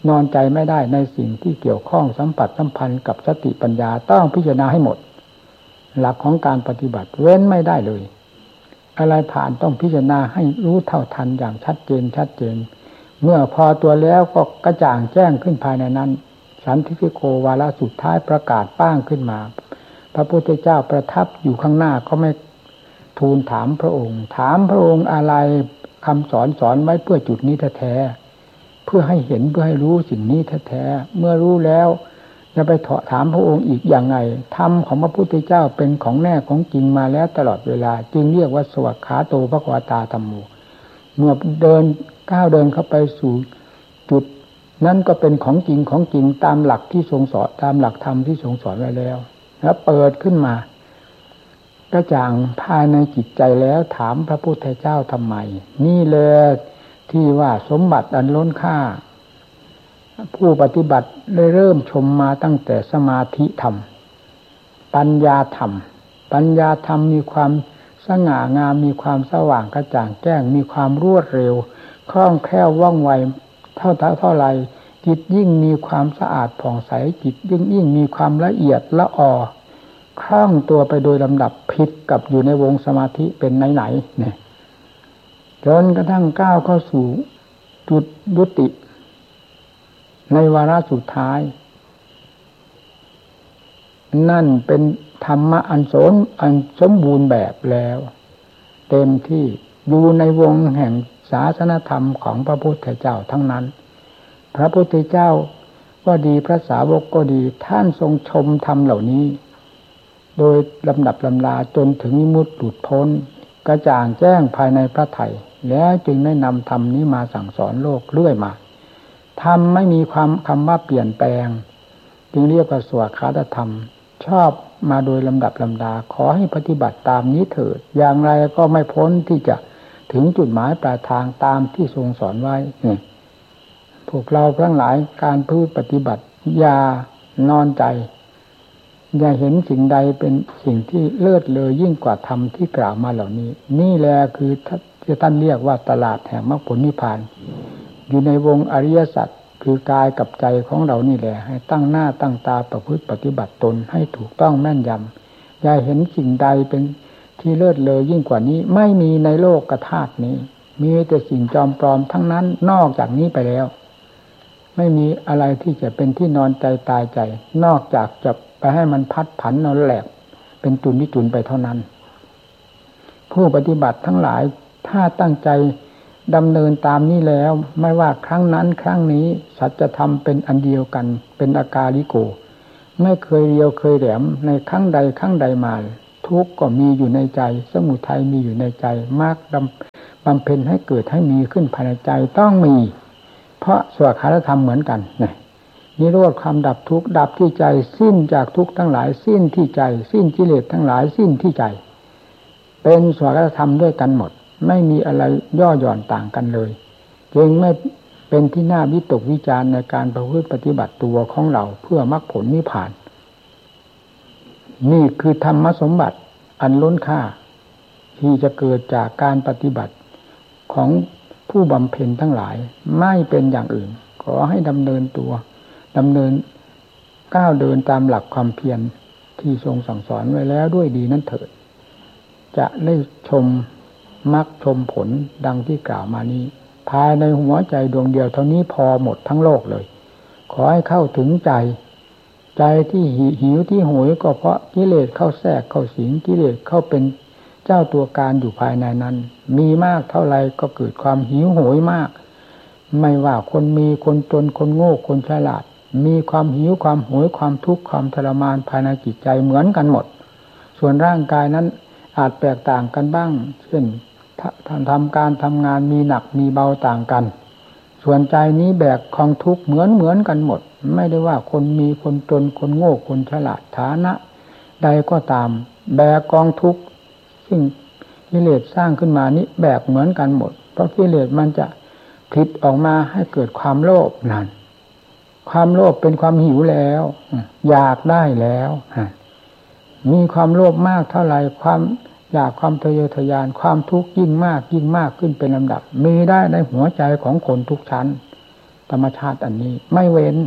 นอนใจไม่ได้ในสิ่งที่เกี่ยวข้องสัมพันธ์กับสติปัญญาต้องพิจารณาให้หมดหลักของการปฏิบัติเว้นไม่ได้เลยอะไรผ่านต้องพิจารณาให้รู้เท่าทันอย่างชัดเจนเมื่อพอตัวแล้วก็กระจ่างแจ้งขึ้นภายในนั้นสันทิฏฐิโกวาระสุดท้ายประกาศป้างขึ้นมาพระพุทธเจ้าประทับอยู่ข้างหน้าก็ไม่ทูลถามพระองค์อะไรคำสอนไว้เพื่อจุดนี้แท้ๆเพื่อให้เห็นเพื่อให้รู้สิ่งนี้แท้ๆเมื่อรู้แล้วจะไปถามพระองค์อีกอย่างไงธรรมของพระพุทธเจ้าเป็นของแน่ของจริงมาแล้วตลอดเวลาจึงเรียกว่าสวากขาโตภควตาธัมโมเมื่อก้าวเดินเข้าไปสู่จุดนั้นก็เป็นของจริงตามหลักที่ทรงสอนตามหลักธรรมที่ทรงสอนไว้แล้วเปิดขึ้นมากระจ่างภายในจิตใจแล้วถามพระพุทธเจ้าทำไมนี่เลยที่ว่าสมบัติอันล้นค่าผู้ปฏิบัติได้เริ่มชมมาตั้งแต่สมาธิธรรมปัญญาธรรมมีความสง่างามมีความสว่างกระจ่างแจ้งมีความรวดเร็วคล่องแคล่วว่องไวเท่าไรจิตยิ่งมีความสะอาดผ่องใสจิตยิ่งมีความละเอียดละออคล่องตัวไปโดยลำดับผิดกับอยู่ในวงสมาธิเป็นไหนเนี่ยจนกระทั่งก้าวเข้าสู่จุดยุติในวาระสุดท้ายนั่นเป็นธรรมะอันสมบูรณ์แบบแล้วเต็มที่อยู่ในวงแห่งศาสนธรรมของพระพุทธเจ้าทั้งนั้นพระพุทธเจ้าก็ดีพระสาวกก็ดีท่านทรงชมธรรมเหล่านี้โดยลำดับลำดาจนถึงวิมุตติหลุดพ้นกระจ่างแจ้งภายในพระทัยแล้วจึงได้นำธรรมนี้มาสั่งสอนโลกเรื่อยมาธรรมไม่มีคำว่าเปลี่ยนแปลงจึงเรียกว่าสวากขาตธรรมชอบมาโดยลำดับลำดาขอให้ปฏิบัติตามนี้เถิดอย่างไรก็ไม่พ้นที่จะถึงจุดหมายปลายทางตามที่ทรงสอนไว้พวกเราทั้งหลายการพูดปฏิบัติอย่านอนใจอย่าเห็นสิ่งใดเป็นสิ่งที่เลิศเลอยิ่งกว่าธรรมที่กล่าวมาเหล่านี้นี่แหละคือที่ท่านเรียกว่าตลาดแห่งมรรคผลนิพพานอยู่ในวงอริยสัจคือกายกับใจของเรานี่แหละให้ตั้งหน้าตั้งตาประพฤติปฏิบัติตนให้ถูกต้องแม่นยำอย่าเห็นสิ่งใดเป็นที่เลิศเลอยิ่งกว่านี้ไม่มีในโลกธาตุนี้มีแต่สิ่งจอมปลอมทั้งนั้นนอกจากนี้ไปแล้วไม่มีอะไรที่จะเป็นที่นอนใจตายใจนอกจากจะไปให้มันพัดผันนอนแหลกเป็นจุนที่จุนไปเท่านั้นผู้ปฏิบัติทั้งหลายถ้าตั้งใจดำเนินตามนี้แล้วไม่ว่าครั้งนั้นครั้งนี้สัจธรรมเป็นอันเดียวกันเป็นอากาลิโกไม่เคยเรียวเคยแหลมในครั้งใดมาทุกข์ก็มีอยู่ในใจสมุทัยมีอยู่ในใจมรรคบำเพ็ญให้เกิดให้มีขึ้นภายในใจต้องมีเพราะสวากขาตธรรมเหมือนกันนิโรธความดับทุกข์ดับที่ใจสิ้นจากทุกข์ทั้งหลายสิ้นที่ใจสิ้นกิเลสทั้งหลายสิ้นที่ใจเป็นสวากขาตธรรมด้วยกันหมดไม่มีอะไรย่อหย่อนต่างกันเลยจึงไม่เป็นที่น่าวิตกวิจารณ์ในการประพฤติปฏิบัติตัวของเราเพื่อมรรคผลนิพพานนี่คือธรรมสมบัติอันล้นค่าที่จะเกิดจากการปฏิบัติของผู้บำเพ็ญทั้งหลายไม่เป็นอย่างอื่นขอให้ดำเนินก้าวเดินตามหลักความเพียรที่ทรงสั่งสอนไว้แล้วด้วยดีนั้นเถิดจะได้ชมมรรคชมผลดังที่กล่าวมานี้ภายในหัวใจดวงเดียวเท่านี้พอหมดทั้งโลกเลยขอให้เข้าถึงใจที่หิวที่โหยก็เพราะกิเลสเข้าแทรกเข้าสิงกิเลสเข้าเป็นเจ้าตัวการอยู่ภายในนั้นมีมากเท่าไรก็เกิดความหิวโหยมากไม่ว่าคนมีคนจนคนโง่คนฉลาดมีความหิวความโหยความทุกข์ความทรมานภายในจิตใจเหมือนกันหมดส่วนร่างกายนั้นอาจแตกต่างกันบ้างเช่นทำการทำงานมีหนักมีเบาต่างกันส่วนใจนี้แบกกองทุกข์เหมือนกันหมดไม่ได้ว่าคนมีคนจนคนโง่คนฉลาดฐานะใดก็ตามแบกกองทุกข์ซึ่งกิเลสสร้างขึ้นมานี้แบกเหมือนกันหมดเพราะกิเลสมันจะผลิตออกมาให้เกิดความโลภนั่นความโลภเป็นความหิวแล้วอยากได้แล้วมีความโลภมากเท่าไหร่ความอยากความทะเยอทะยานความทุกข์ยิ่งมากขึ้นเป็นลำดับมีได้ในหัวใจของคนทุกชั้นธรรมชาติอันนี้ไม่เว้น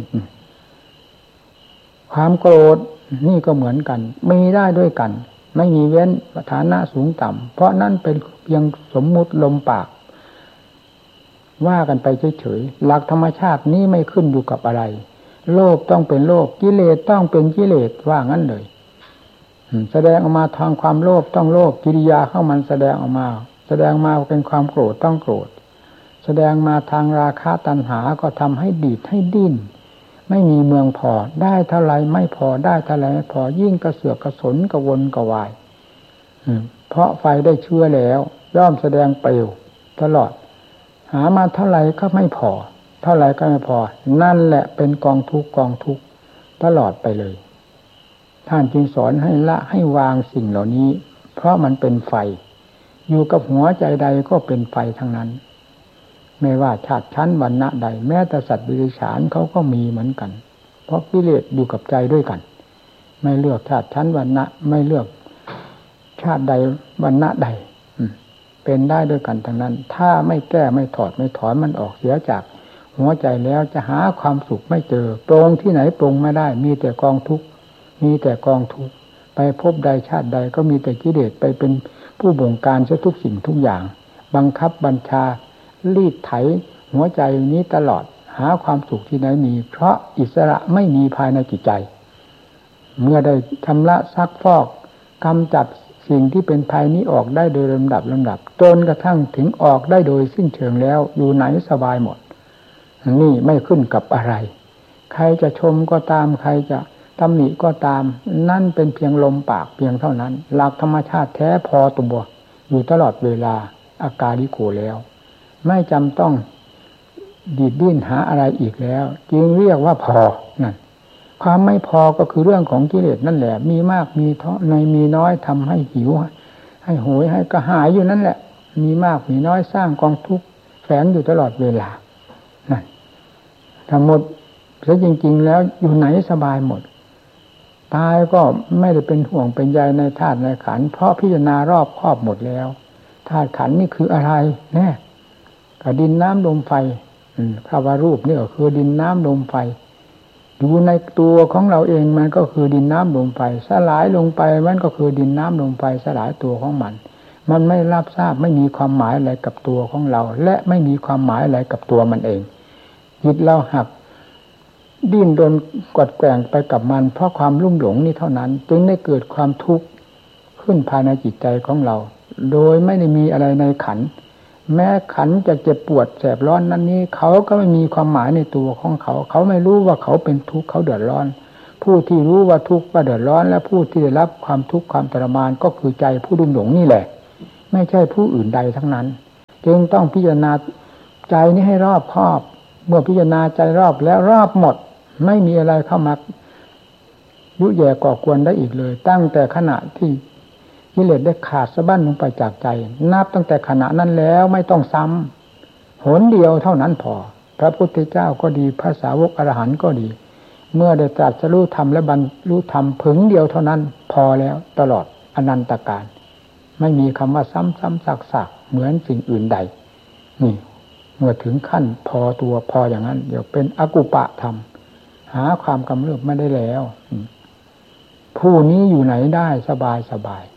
ความโกรธนี่ก็เหมือนกันมีได้ด้วยกันไม่มีเว้นฐานะสูงต่ำเพราะนั่นเป็นเพียงสมมุติลมปากว่ากันไปเฉยๆหลักธรรมชาตินี้ไม่ขึ้นอยู่กับอะไรโลภต้องเป็นโลภกิเลสต้องเป็นกิเลสว่างั้นเลยแสดงออกมาทางความโลภต้องโลภกิริยาเข้ามันแสดงออกมาแสดงมาเป็นความโกรธต้องโกรธแสดงมาทางราคะตัณหาก็ทำให้ดีดให้ดิ้นไม่มีเมืองพอได้เท่าไรไม่พอได้เท่าไรไม่พอยิ่งกระเสือกกระสนกระวนกระวายเพราะไฟได้เชื้อแล้วย่อมแสดงเปลวตลอดหามาเท่าไรก็ไม่พอเท่าไรก็ไม่พอนั่นแหละเป็นกองทุกข์กองทุกข์ตลอดไปเลยท่านจึงสอนให้ละให้วางสิ่งเหล่านี้เพราะมันเป็นไฟอยู่กับหัวใจใดก็เป็นไฟทั้งนั้นไม่ว่าชาติชั้นวรรณะใดแม้แต่สัตว์เดรัจฉานเขาก็มีเหมือนกันเพราะกิเลสอยู่กับใจด้วยกันไม่เลือกชาติชั้นวรรณะไม่เลือกชาติใดวรรณะใดเป็นได้ด้วยกันทั้งนั้นถ้าไม่แก้ไม่ถอดไม่ถอนมันออกเสียจากหัวใจแล้วจะหาความสุขไม่เจอปรงที่ไหนปรงไม่ได้มีแต่กองทุกข์มีแต่กองทุกข์ไปพบใดชาติใดก็มีแต่กิเลสไปเป็นผู้บงการเสียทุกสิ่งทุกอย่างบังคับบัญชารีดไถหัวใจนี้ตลอดหาความสุขที่ไหนมีเพราะอิสระไม่มีภายในจิตใจเมื่อได้ชำระซักฟอกกำจัดสิ่งที่เป็นภัยนี้ออกได้โดยลำดับจนกระทั่งถึงออกได้โดยสิ้นเชิงแล้วอยู่ไหนสบายหมดนี่ไม่ขึ้นกับอะไรใครจะชมก็ตามใครจะตำหนิก็ตามนั่นเป็นเพียงลมปากเพียงเท่านั้นหลักธรรมชาติแท้พอตัวอยู่ตลอดเวลาอากาลิโกแล้วไม่จำต้องดีดดิ้นหาอะไรอีกแล้วจึงเรียกว่าพอนั่นความไม่พอก็คือเรื่องของกิเลสนั่นแหละมีมากมีมีน้อยทำให้หิวให้โหยให้กระหายอยู่นั่นแหละมีมากมีน้อยสร้างกองทุกข์แฝงอยู่ตลอดเวลานั่นทั้งหมดแล้วจริงๆแล้วอยู่ไหนสบายหมดตายก็ไม่ได้เป็นห่วงเป็นใยในธาตุในขันธ์เพราะพิจารณารอบครอบหมดแล้วธาตุขันธ์นี่คืออะไรแน่กับดินน้ำลมไฟคำว่ารูปนี่ก็คือดินน้ำลมไฟอยู่ในตัวของเราเองมันก็คือดินน้ำลมไฟสลายลงไปมันก็คือดินน้ำลมไฟสลายตัวของมันไม่รับทราบไม่มีความหมายอะไรกับตัวของเราและไม่มีความหมายอะไรกับตัวมันเองจิตเราหักดิ้นรนกวัดแกว่งไปกับมันเพราะความลุ่มหลงนี่เท่านั้นจึงได้เกิดความทุกข์ขึ้นภายในจิตใจของเราโดยไม่ได้มีอะไรในขันธ์แม้ขันธ์จะเจ็บปวดแสบร้อนนั้นนี้เขาก็ไม่มีความหมายในตัวของเขาเขาไม่รู้ว่าเขาเป็นทุกข์เขาเดือดร้อนผู้ที่รู้ว่าทุกข์ว่าเดือดร้อนและผู้ที่ได้รับความทุกข์ความทรมานก็คือใจผู้ลุ่มหลงนี่แหละไม่ใช่ผู้อื่นใดทั้งนั้นจึงต้องพิจารณาใจนี้ให้รอบคอบเมื่อพิจารณาใจรอบแล้วรอบหมดไม่มีอะไรเข้ามายุ่ยแย่ก่อกวนได้อีกเลยตั้งแต่ขณะที่กิเลสได้ขาดสะบั้นลงไปจากใจนับตั้งแต่ขณะนั้นแล้วไม่ต้องซ้ำหนเดียวเท่านั้นพอพระพุทธเจ้าก็ดีพระสาวกอรหันต์ก็ดีเมื่อได้ตรัสรู้ธรรมและบรรลุธรรมผึ่งเดียวเท่านั้นพอแล้วตลอดอนันตกาลไม่มีคำว่าซ้ำๆซากๆเหมือนสิ่งอื่นใดนี่เมื่อถึงขั้นพอตัวพออย่างนั้นเดี๋ยวเป็นอกุปะธรรมหาความกำเริบไม่ได้แล้วผู้นี้อยู่ไหนได้สบาย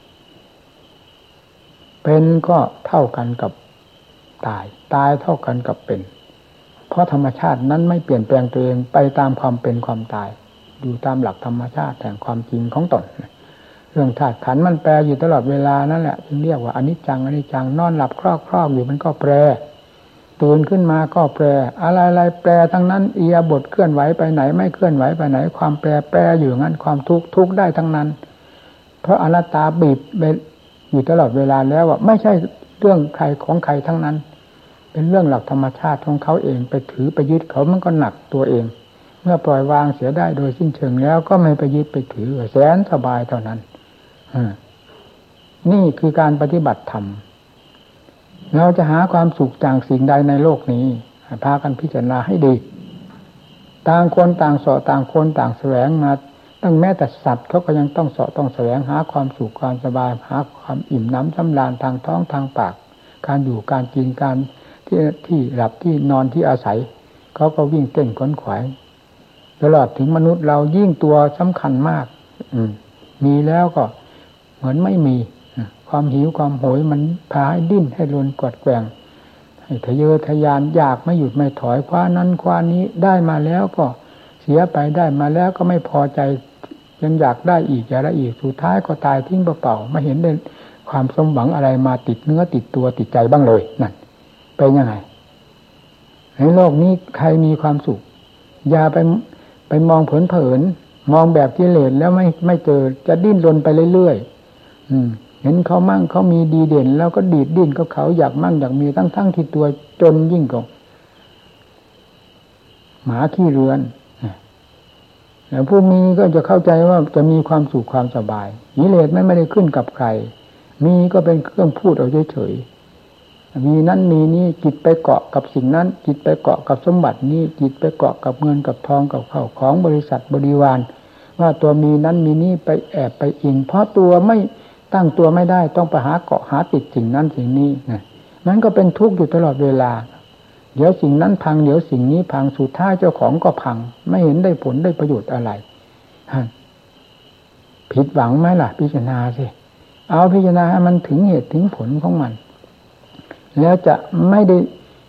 เป็นก็เท่ากันกับตายเท่ากันกับเป็นเพราะธรรมชาตินั้นไม่เปลี่ยนแปลงตัวเองไปตามความเป็นความตายอยู่ตามหลักธรรมชาติแห่งความจริงของตนเรื่องธาตุขันธ์มันแปรอยู่ตลอดเวลานั่นแหละจึงเรียกว่าอนิจจังนอนหลับครอกอยู่มันก็แปรตื่นขึ้นมาก็แปรอะไรแปรทั้งนั้นอิริยาบถเคลื่อนไหวไปไหนไม่เคลื่อนไหวไปไหนความแปรอยู่งั้นความทุกข์ได้ทั้งนั้นเพราะอนัตตาบีบอยู่ตลอดเวลาแล้วว่าไม่ใช่เรื่องใครของใครทั้งนั้นเป็นเรื่องหลักธรรมชาติของเขาเองไปถือไปยึดเขามันก็หนักตัวเองเมื่อปล่อยวางเสียได้โดยสิ้นเชิงแล้วก็ไม่ไปยึดไปถือแสนสบายเท่านั้นนี่คือการปฏิบัติธรรมเราจะหาความสุขจากสิ่งใดในโลกนี้พากันพิจารณาให้ดีต่างคนต่างเสาะต่างคนต่างแสวงมาตั้งแม้แต่สัตว์เขาก็ยังต้องเสาะต้องแสวงหาความสุขความสบายหาความอิ่มน้ำสำราญทางท้องทางปากการอยู่การกินการที่หลับที่นอนที่อาศัยเขาก็วิ่งเต้นขวนขวายตลอดถึงมนุษย์เรายิ่งตัวสำคัญมากมีแล้วก็เหมือนไม่มีความหิวความโหยมันพาให้ดิ้นให้รนกวัดแกว่งให้ทะเยอทะยานอยากไม่หยุดไม่ถอยคว้านั้นคว้านี้ได้มาแล้วก็เสียไปได้มาแล้วก็ไม่พอใจยังอยากได้อีกอยากได้อีกสุดท้ายก็ตายทิ้งเปล่าๆไม่เห็นได้ความสมหวังอะไรมาติดเนื้อติดตัวติดใจบ้างเลยนั่นเป็นยังไงในโลกนี้ใครมีความสุขอย่าไปมองเผินๆมองแบบกิเลสแล้วไม่เจอจะดิ้นรนไปเรื่อยๆเห็นเขามั่งเขามีดีเด่นแล้วก็ดีดดิ้นกับเขาอยากมั่งอยากมีทั้งที่ตัวจนยิ่งกว่าหมาขี้เรือนแล้วผู้มีก็จะเข้าใจว่าจะมีความสุขความสบายกิเลสไม่ได้ขึ้นกับใครมีก็เป็นเครื่องพูดเอาเฉยๆมีนั้นมีนี้จิตไปเกาะกับสิ่งนั้นจิตไปเกาะกับสมบัตินี้จิตไปเกาะกับเงินกับทองกับข้าวของบริษัทบริวารว่าตัวมีนั้นมีนี้ไปแอบไปอิงเพราะตัวไม่ตั้งตัวไม่ได้ต้องไปหาเกาะหาติดสิ่งนั้นสิ่งนี้นั้นก็เป็นทุกข์อยู่ตลอดเวลาเดี๋ยวสิ่งนั้นพังเดี๋ยวสิ่งนี้พังสุดท้ายเจ้าของก็พังไม่เห็นได้ผลได้ประโยชน์อะไรผิดหวังไหมล่ะพิจารณาสิเอาพิจารณาให้มันถึงเหตุถึงผลของมันแล้วจะไม่ได้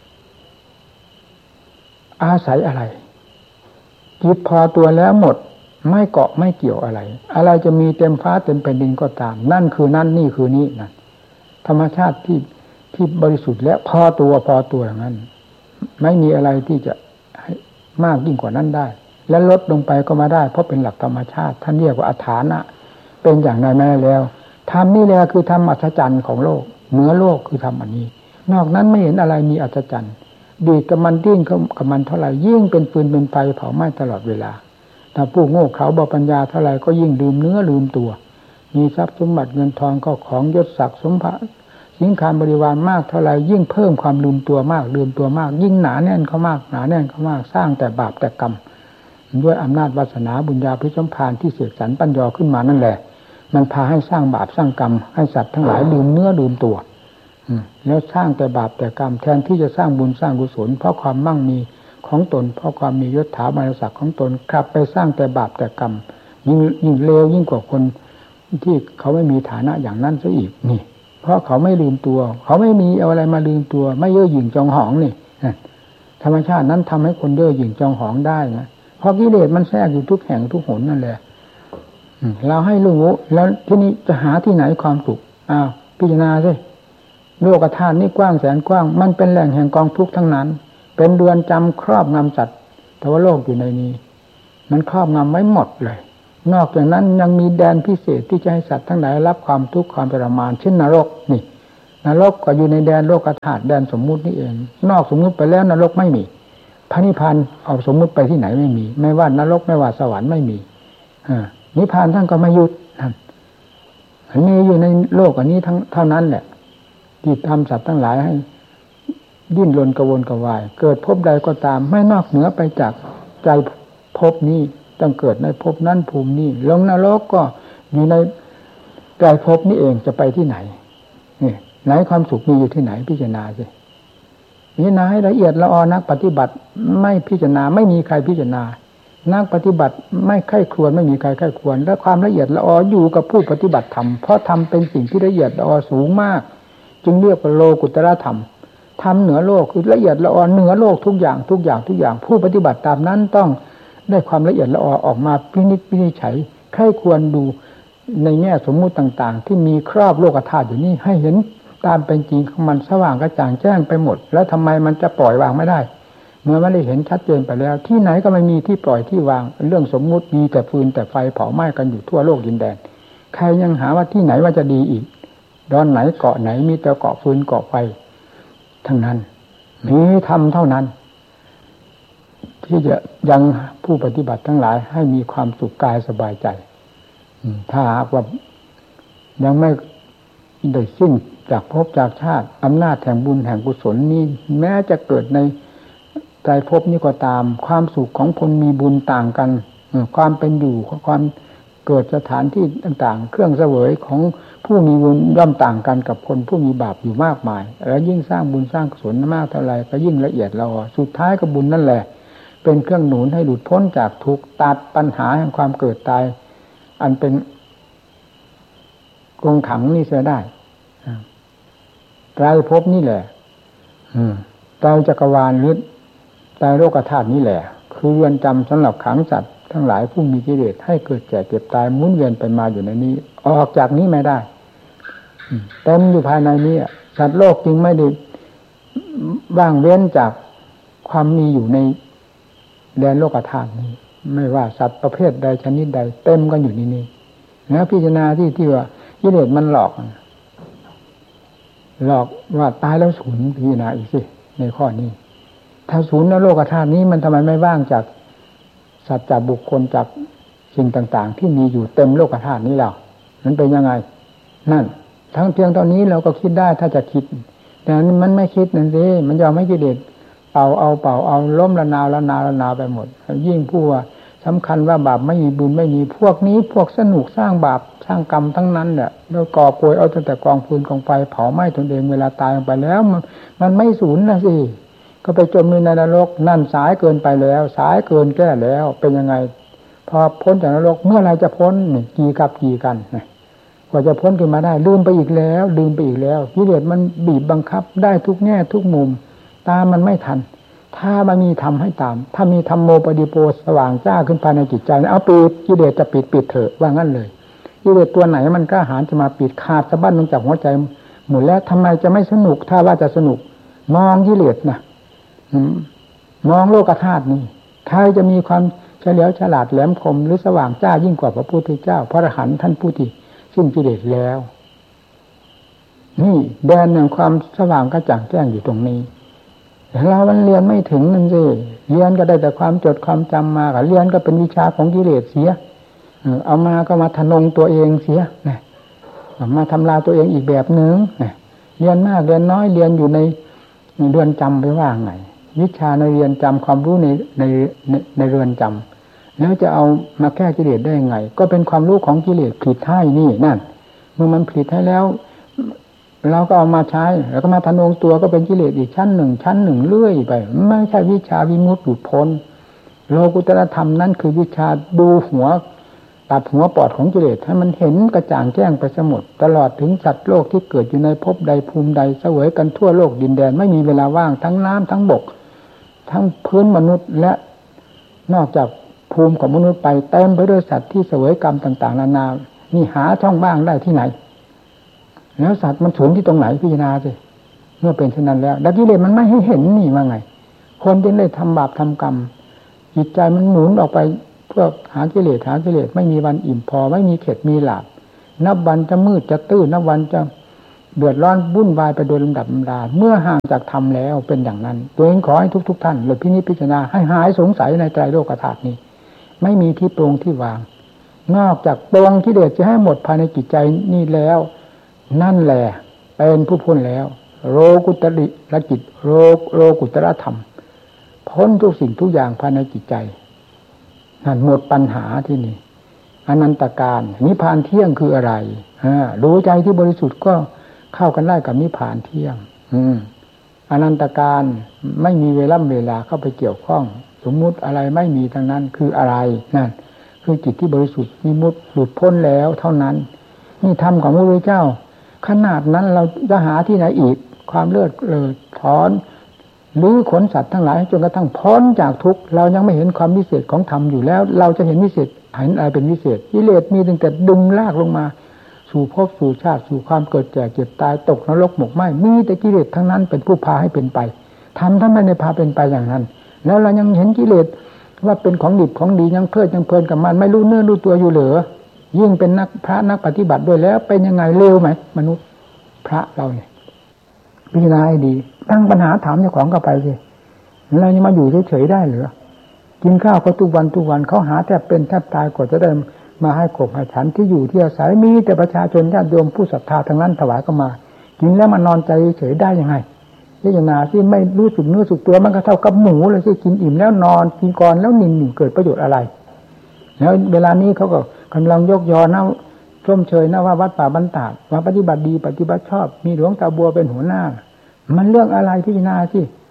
อาศัยอะไรจิตพอตัวแล้วหมดไม่เกาะไม่เกี่ยวอะไรอะไรจะมีเต็มฟ้าเต็มแผ่นดินก็ตามนั่นคือนั่นนี่คือนี้นั่นธรรมชาติที่บริสุทธิ์และพอตัวอย่างนั้นไม่มีอะไรที่จะให้มากยิ่งกว่านั้นได้และลดลงไปก็มาได้เพราะเป็นหลักธรรมชาติท่านเรียกว่าอัฏฐานะเป็นอย่างนั้นแม่แล้วธรรมนี่แหละคือธรรมอัศจรรย์ของโลกเหนือโลกคือธรรมอันนี้นอกนั้นไม่เห็นอะไรมีอัศจรรย์ดีกับมันดิ้นกับมันเท่าไหร่ยิ่งเป็นฟืนเป็นไฟเผาไหม้ตลอดเวลาถ้าผู้โง่เขลาเบาปัญญาเท่าไหร่ก็ยิ่งลืมเนื้อลืมตัวมีทรัพย์สมบัติเงินทองก็ของยศศักดิ์สมบัติสินค้าบริวารมากเท่าไหร่ยิ่งเพิ่มความลืมตัวมากยิ่งหนาแน่นเข้ามากสร้างแต่บาปแต่กรรมด้วยอำนาจวาสนาบุญญาภิสัมภารที่เสกสรรปัญญาขึ้นมานั่นแหละมันพาให้สร้างบาปสร้างกรรมให้สัตว์ทั้งหลายลืมเนื้อลืมตัวแล้วสร้างแต่บาปแต่กรรมแทนที่จะสร้างบุญสร้างกุศลเพราะความมั่งมีของตนเพราะความมียศถาบรรดาศักดิ์ของตนกลับไปสร้างแต่บาปแต่กรรมยิ่งเลวยิ่งกว่าคนที่เขาไม่มีฐานะอย่างนั้นซะอีกนี่เพราะเขาไม่ลืมตัวเขาไม่มีเอาอะไรมาลืมตัวไม่เย่อหยิ่งจองหองนี่ธรรมชาตินั้นทำให้คนเย่อหยิ่งจองหองได้นะเพราะกิเลสมันแทรกอยู่ทุกแห่งทุกหนนั่นแหละเราให้รู้แล้วที่นี้จะหาที่ไหนความสุขพิจารณาสิโลกธาตุนี่กว้างแสนกว้างมันเป็นแหล่งแห่งกองทุกข์ทั้งนั้นเป็นเรือนจำครอบงำสัตว์แต่ว่าโลกอยู่ในนี้มันครอบงำไว้หมดเลยนอกจากนั้นยังมีแดนพิเศษที่จะให้สัตว์ทั้งหลายรับความทุกข์ความทรมานเช่นนรกนี่นรกก็อยู่ในแดนโลกธาตุแดนสมมุตินี่เองนอกสมมุติไปแล้วนรกไม่มีพระนิพพานเอาสมมุติไปที่ไหนไม่มีไม่ว่านรกไม่ว่าสวรรค์ไม่มีนิพพานท่านก็ไม่ยุดอันนี้อยู่ในโลกอันนี้ทั้งเท่านั้นแหละที่ทำสัตว์ทั้งหลายให้ดิ้นรนกระวนกระวายเกิดภพใดก็ตามไม่นอกเหนือไปจากใจภพนี้ต้องเกิดในภพนั้นภูมินี้ลงนรกก็อยู่ในใจภพนี้เองจะไปที่ไหนนี่ไหนความสุขมีอยู่ที่ไหนพิจารณาสิพิจารณาให้ละเอียดละออนักปฏิบัติไม่พิจารณาไม่มีใครพิจารณานักปฏิบัติไม่ใคร่ครวญไม่มีใครใคร่ครวญและความละเอียดละอออยู่กับผู้ปฏิบัติธรรมเพราะธรรมเป็นสิ่งที่ละเอียดละออสูงมากจึงเรียกว่าโลกุตตรธรรมธรรมเหนือโลกคือละเอียดละออเหนือโลกทุกอย่างผู้ปฏิบัติตามนั้นต้องได้ความละเอียดละออออกมาพินิจฉัยใคร่ครวญดูในแง่สมมุติต่างๆที่มีครอบโลกธาตุอยู่นี่ให้เห็นตามเป็นจริงของมันสว่างกระจ่างแจ้งไปหมดแล้วทำไมมันจะปล่อยวางไม่ได้เมื่อมันได้เห็นชัดเจนไปแล้วที่ไหนก็ไม่มีที่ปล่อยที่วางเรื่องสมมุติมีแต่ฟืนแต่ไฟเผาไหม้กันอยู่ทั่วโลกดินแดนใครยังหาว่าที่ไหนว่าจะดีอีกดอนไหนเกาะไหนมีแต่เกาะฟืนเกาะไฟทั้งนั้นมีธรรมเท่านั้นที่จะยังผู้ปฏิบัติทั้งหลายให้มีความสุขกายสบายใจถ้าหากว่ายังไม่ได้สิ้นจากภพจากชาติอำนาจแห่งบุญแห่งกุศลนี้แม้จะเกิดในใจภพนี้ก็ตามความสุขของคนมีบุญต่างกันความเป็นอยู่ความเกิดสถานที่ต่างๆเครื่องเสวยของผู้มีบุญย่อมต่างกันกับคนผู้มีบาปอยู่มากมายแล้วยิ่งสร้างบุญสร้างกุศลมากเท่าไรก็ยิ่งละเอียดละออสุดท้ายก็บุญนั่นแหละเป็นเครื่องหนุนให้หลุดพ้นจากทุกข์ตัดปัญหาแห่งความเกิดตายอันเป็นกรงขังนี่เสียได้ไตรภพนี่แหละไตรจักรวาลหรือไตรโลกธาตุนี่แหละคือเรือนจำสำหรับขังสัตว์ทั้งหลายผู้มีกิเลสให้เกิดแก่เจ็บตายหมุนเวียนไปมาอยู่ในนี้ออกจากนี้ไม่ได้เต็มอยู่ภายในนี้สัตว์โลกจึงไม่ได้ว่างเว้นจากความมีอยู่ในแดนโลกธาตุนี้ไม่ว่าสัตว์ประเภทใดชนิดใดเต็มกันอยู่ในนี้แล้วพิจารณาที่ว่ากิเลสมันหลอกว่าตายแล้วสูญพิจารณาอีกสิในข้อนี้ถ้าสูญแล้วโลกธาตุนี้มันทำไมไม่ว่างจากสัตว์จากบุคคลจากสิ่งต่างๆที่มีอยู่เต็มโลกธาตุนี้แล้วมันเป็นยังไงนั่นทั้งเพียงเท่านี้เราก็คิดได้ถ้าจะคิดแต่มันไม่คิดนั่นสิมันยอมให้กิเลสเป่าเอาล้มละนาวไปหมดยิ่งผู้ว่าสำคัญว่าบาปไม่มีบุญไม่มีพวกนี้พวกสนุกสร้างบาปสร้างกรรมทั้งนั้นแหละแล้วก่อโกยเอาตั้งแต่กองฟืนกองไฟเผาไหม้ตนเองเวลาตายลงไปแล้วมันไม่สูญนะสิก็ไปจมอยู่ในนรกนั่นสายเกินไปแล้วสายเกินแก้แล้วเป็นยังไงพอพ้นจากนรกเมื่อไรจะพ้นนี่กี่กับกี่กันกว่าจะพ้นขึ้นมาได้ลืมไปอีกแล้วกิเลสมันบีบบังคับได้ทุกแง่ทุกมุมตามมันไม่ทันถ้ามันมีธรรมให้ตามถ้ามีธรรมโมปฏิโปสว่างจ้าขึ้นภายในจิตใจเอาปิดกิเลสจะปิดเถอะว่างั้นเลยกิเลสตัวไหนมันกล้าหาญจะมาปิดขาดสะบั้นลงจากหัวใจหมดแล้วทำไมจะไม่สนุกถ้าว่าจะสนุกมองกิเลสนะมองโลกธาตุนี่ใครจะมีความเฉลียวฉลาดแหลมคมหรือสว่างจ้ายิ่งกว่าพระพุทธเจ้าพระอรหันต์ท่านผู้ที่สิ้นกิเลสแล้วนี่แดนแห่งความสว่างกระจ่างแจ้งอยู่ตรงนี้แต่เรามันเรียนไม่ถึงนั่นสิเรียนก็ได้แต่ความจดความจำมากับเรียนก็เป็นวิชาของกิเลสเสียเอามาก็มาทะนงตัวเองเสียมาทำลายตัวเองอีกแบบหนึ่งเรียนมากเรียนน้อยเรียนอยู่ในเรือนจำไปว่าไงวิชาในเรือนจำความรู้ในเรือนจำแล้วจะเอามาแก้กิเลสได้ยังไงก็เป็นความรู้ของกิเลสผลิตให้นี่นั่นเมื่อมันผลิตให้แล้วเราก็เอามาใช้แล้วก็มาทะนงตัวก็เป็นกิเลสอีกชั้นหนึ่งเรื่อยไปไม่ใช่วิชาวิมุตติหลุดพ้นโลกุตตรธรรมนั่นคือวิชาดูหัวตัดหัวปอดของกิเลสให้มันเห็นกระจ่างแจ้งไปหมดตลอดถึงสัตว์โลกที่เกิดอยู่ในภพใดภูมิใดเสวยกันทั่วโลกดินแดนไม่มีเวลาว่างทั้งน้ำทั้งบกทั้งพื้นมนุษย์และนอกจากภูมิของมนุษย์ไปเต็มไปด้วยสัตว์ที่เสวยกรรมต่างๆนานานี่หาช่องบ้างได้ที่ไหนแล้วสัตว์มันสูญที่ตรงไหนพิจารณาสิเมื่อเป็นเช่นนั้นแล้วดักกิเลสมันไม่ให้เห็นนี่ว่าไงคนที่ได้ทำบาปทำกรรมจิตใจมันหมุนออกไปเพื่อหากิเลสไม่มีวันอิ่มพอไม่มีเข็ดมีหลาบนับวันจะมืดจะตื้นนับวันจะเดือดร้อนวุ่นวายไปโดยลำดับลำดาเมื่อห่างจากธรรมแล้วเป็นอย่างนั้นตัวเองขอให้ทุกท่านเลยพิจารณาให้หายสงสัยในไตรโลกธาตุนี้ไม่มีที่ปรงที่วางนอกจากปรงกิเลสจะให้หมดภายในจิตใจนี่แล้วนั่นแหละเป็นผู้พ้นแล้วโลกุตระจิตโลกุตระธรรมพ้นทุกสิ่งทุกอย่างภายในจิตใจนั่นหมดปัญหาที่นี่อนันตการนิพพานเที่ยงคืออะไรรู้ใจที่บริสุทธิ์ก็เข้ากันได้กับนิพพานเที่ยงอนันตการไม่มีเวลาเข้าไปเกี่ยวข้องสมมุติอะไรไม่มีทั้งนั้นคืออะไรนั่นคือจิตที่บริสุทธิ์วิมุตติหลุดพ้นแล้วเท่านั้นนี่ธรรมของพระพุทธเจ้าขนาดนั้นเราจะหาที่ไหนอีกความเลิศถอนหรือขนสัตว์ทั้งหลายจนกระทั่งพ้นจากทุกข์เรายังไม่เห็นความวิเศษของธรรมอยู่แล้วเราจะเห็นวิเศษเห็นอะไรเป็นวิเศษกิเลสมีตั้งแต่ดึงลากลงมาสู่ภพสู่ชาติสู่ความเกิดแก่เจ็บตายตกนรกหมกไหม้มีแต่กิเลสทั้งนั้นเป็นผู้พาให้เป็นไปธรรมท่านไม่ได้พาเป็นไปอย่างนั้นแล้วเรายังเห็นกิเลสว่าเป็นของดิบของดียังเพลินกับมันไม่รู้เนื้อรู้ตัวอยู่เหลือยิ่งเป็นพระนักปฏิบัติด้วยแล้วเป็นยังไงเลวไหมมนุษย์พระเราเนี่ยพิจารณาให้ดีตั้งปัญหาถามเจ้าของก็ไปสิเราจะมาอยู่เฉยๆได้หรือกินข้าวเขาทุกวันเขาหาแทบเป็นแทบตายกว่าจะได้มาให้กบให้ฉันที่อยู่ที่อาศัยมีแต่ประชาชนญาติโยมผู้ศรัทธาทั้งนั้นถวายก็มากินแล้วมันนอนใจเฉยได้ยังไงพิจารณาที่ไม่รู้สึกเนื้อสึกตัวมันก็เท่ากับหมูเลยที่กินอิ่มแล้วนอนกินก่อนแล้วนิ่งเกิดประโยชน์อะไรแล้วเวลานี้เขาก็กำลังยกยอนะชมเชยนะว่าวัดป่าบรรดาว่าปฏิบัติดีปฏิบัติชอบมีหลวงตาบัวเป็นหัวหน้ามันเรื่องอะไรพิจารณาสิ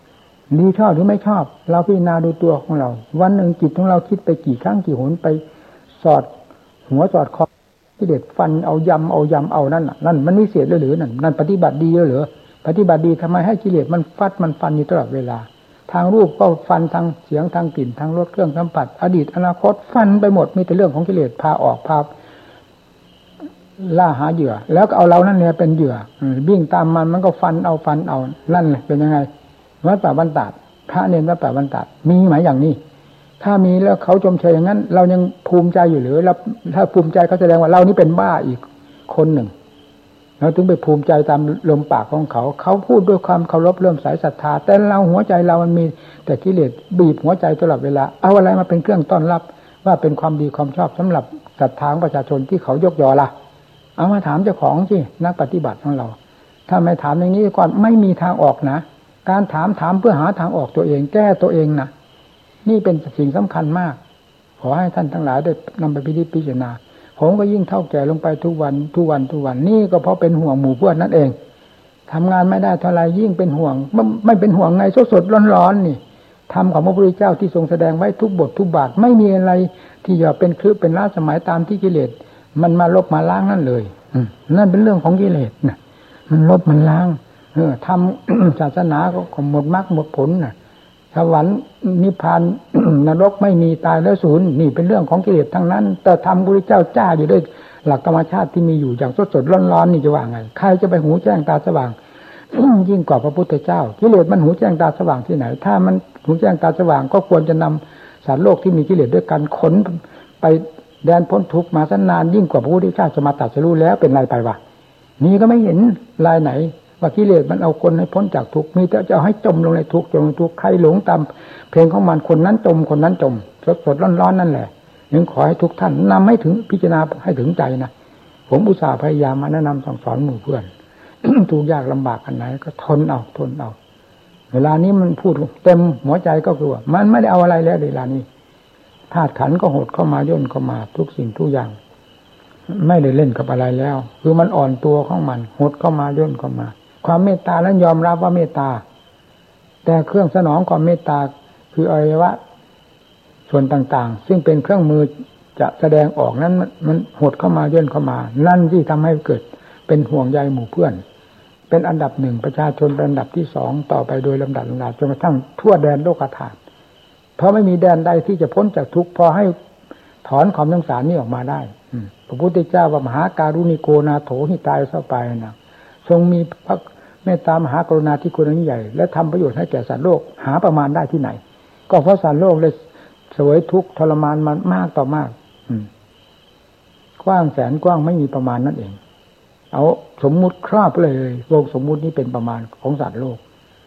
ดีชอบหรือไม่ชอบเราพิจารณาดูตัวของเราวันหนึ่งจิตของเราคิดไปกี่ครั้งกี่หนไปสอดหัวสอดคอกิเลสฟันเอายำเอานั่นน่ะนั่นมันวิเศษหรือนั่นปฏิบัติดีหรือปฏิบัติดีทำไมให้กิเลสมันฟัดมันฟันอยู่ตลอดเวลาทางรูปก็ฟันทางเสียงทางกลิ่นทางรสเครื่องสัมผัสอดีตอนาคตฟันไปหมดมีแต่เรื่องของกิเลสพาออกพาล่าหาเหยื่อแล้วก็เอาเรานั่นเนี่ยเป็นเหยื่อวิ่งตามมันก็ฟันเอานั่นเลยเป็นยังไงวัดป่าบรรดาพระเนรวัดป่าบรรดามีไหมอย่างนี้ถ้ามีแล้วเขาชมเชยอย่างนั้นเรายังภูมิใจอยู่หรือแล้วถ้าภูมิใจเขาแสดงว่าเรานี่เป็นบ้าอีกคนหนึ่งเราถึงไปภูมิใจตามลมปากของเขาพูดด้วยความเคารพเริ่อมใสศรัทธาแต่เราหัวใจเรามันมีแต่กิเลสบีบหัวใจตลอดเวลาเอาอะไรมาเป็นเครื่องต้อนรับว่าเป็นความดีความชอบสำหรับศรัทธาของประชาชนที่เขายกยอล่ะเอามาถามเจ้าของสินักปฏิบัติของเราถ้าไม่ถามอย่างนี้ก่อนไม่มีทางออกนะการถามเพื่อหาทางออกตัวเองแก้ตัวเองนะนี่เป็นสิ่งสำคัญมากขอให้ท่านทั้งหลายได้นำไปพิจารณาผมก็ยิ่งเท่าแก่ลงไปทุกวันนี่ก็เพราะเป็นห่วงหมู่เพื่อนนั่นเองทำงานไม่ได้เท่าไรยิ่งเป็นห่วงไม่เป็นห่วงไงสดร้อนนี่ธรรมของพระพุทธเจ้าที่ทรงแสดงไว้ทุกบททุกบาทไม่มีอะไรที่จะเป็นคลื่นเป็นล้าสมัยตามที่กิเลสมันมาลบมาล้างนั่นเลยนั่นเป็นเรื่องของกิเลสนะมันลบมันล้างทำศาสนาก็หมดมรรคหมดผลนะสวรรค์นิพพานนรกไม่มีตายแล้วสูญนี่เป็นเรื่องของกิเลสทั้งนั้นแต่ธรรมพระพุทธเจ้าจ้าอยู่ด้วยหลักธรรมชาติที่มีอยู่อย่างสดร้อนนี่จะว่าไงใครจะไปหูแจ้งตาสว่างยิ่งกว่าพระพุทธเจ้ากิเลสมันหูแจ้งตาสว่างที่ไหนถ้ามันหูแจ้งตาสว่างก็ควรจะนำสัตว์โลกที่มีกิเลสด้วยกันขนไปแดนพ้นทุกข์มาสันนานยิ่งกว่าพระพุทธเจ้าจะมาตรัสรู้แล้วเป็นไรไปวะนี่ก็ไม่เห็นรายไหนว่ากิเลสมันเอาคนให้พ้นจากทุกข์มีแต่จะเอาให้จมลงในทุกข์จมลงทุกข์ใครหลงตามเพลงของมันคนนั้นจมสดร้อนนั่นแหละยังขอให้ทุกท่านนำให้ถึงพิจารณาให้ถึงใจนะผมอุตส่าห์พยายามมาแนะนำสั่งสอนหมู่เพื่อน ทุกยากลำบากอันไหนก็ทนเอาเวลานี้มันพูดเต็มหัวใจก็คือว่ามันไม่ได้เอาอะไรแล้วเวลานี้ธาตุขันธ์ก็หดเข้ามาย่นเข้ามาทุกสิ่งทุกอย่างไม่ได้เล่นกับอะไรแล้วคือมันอ่อนตัวของมันหดเข้ามาย่นเข้ามาความเมตตานั้นยอมรับว่าเมตตาแต่เครื่องสนองความเมตตาคืออวัยวะส่วนต่างๆซึ่งเป็นเครื่องมือจะแสดงออกนั้นมันหดเข้ามาย่นเข้ามานั่นที่ทำให้เกิดเป็นห่วงใยหมู่เพื่อนเป็นอันดับหนึ่งประชาชนเป็นอันดับที่สองต่อไปโดยลำดับจนกระทั่งทั่วแดนโลกธาตุเพราะไม่มีแดนใดที่จะพ้นจากทุกข์พอให้ถอนความสงสารนี้ออกมาได้พระพุทธเจ้าว่ามหาการุณิโกนาโถหิตายเสไปนะทรงมีพระเมตตามหากรุณาธิคุณยิ่งใหญ่และทำประโยชน์ให้แก่สัตว์โลกหาประมาณได้ที่ไหนก็เพราะสัตว์โลกเลยเสวยทุกข์ทรมานมันมากต่อมากกว้างแสนกว้างไม่มีประมาณนั่นเองเอาสมมุติครอบเลยโลกสมมุตินี้เป็นประมาณของสัตว์โลก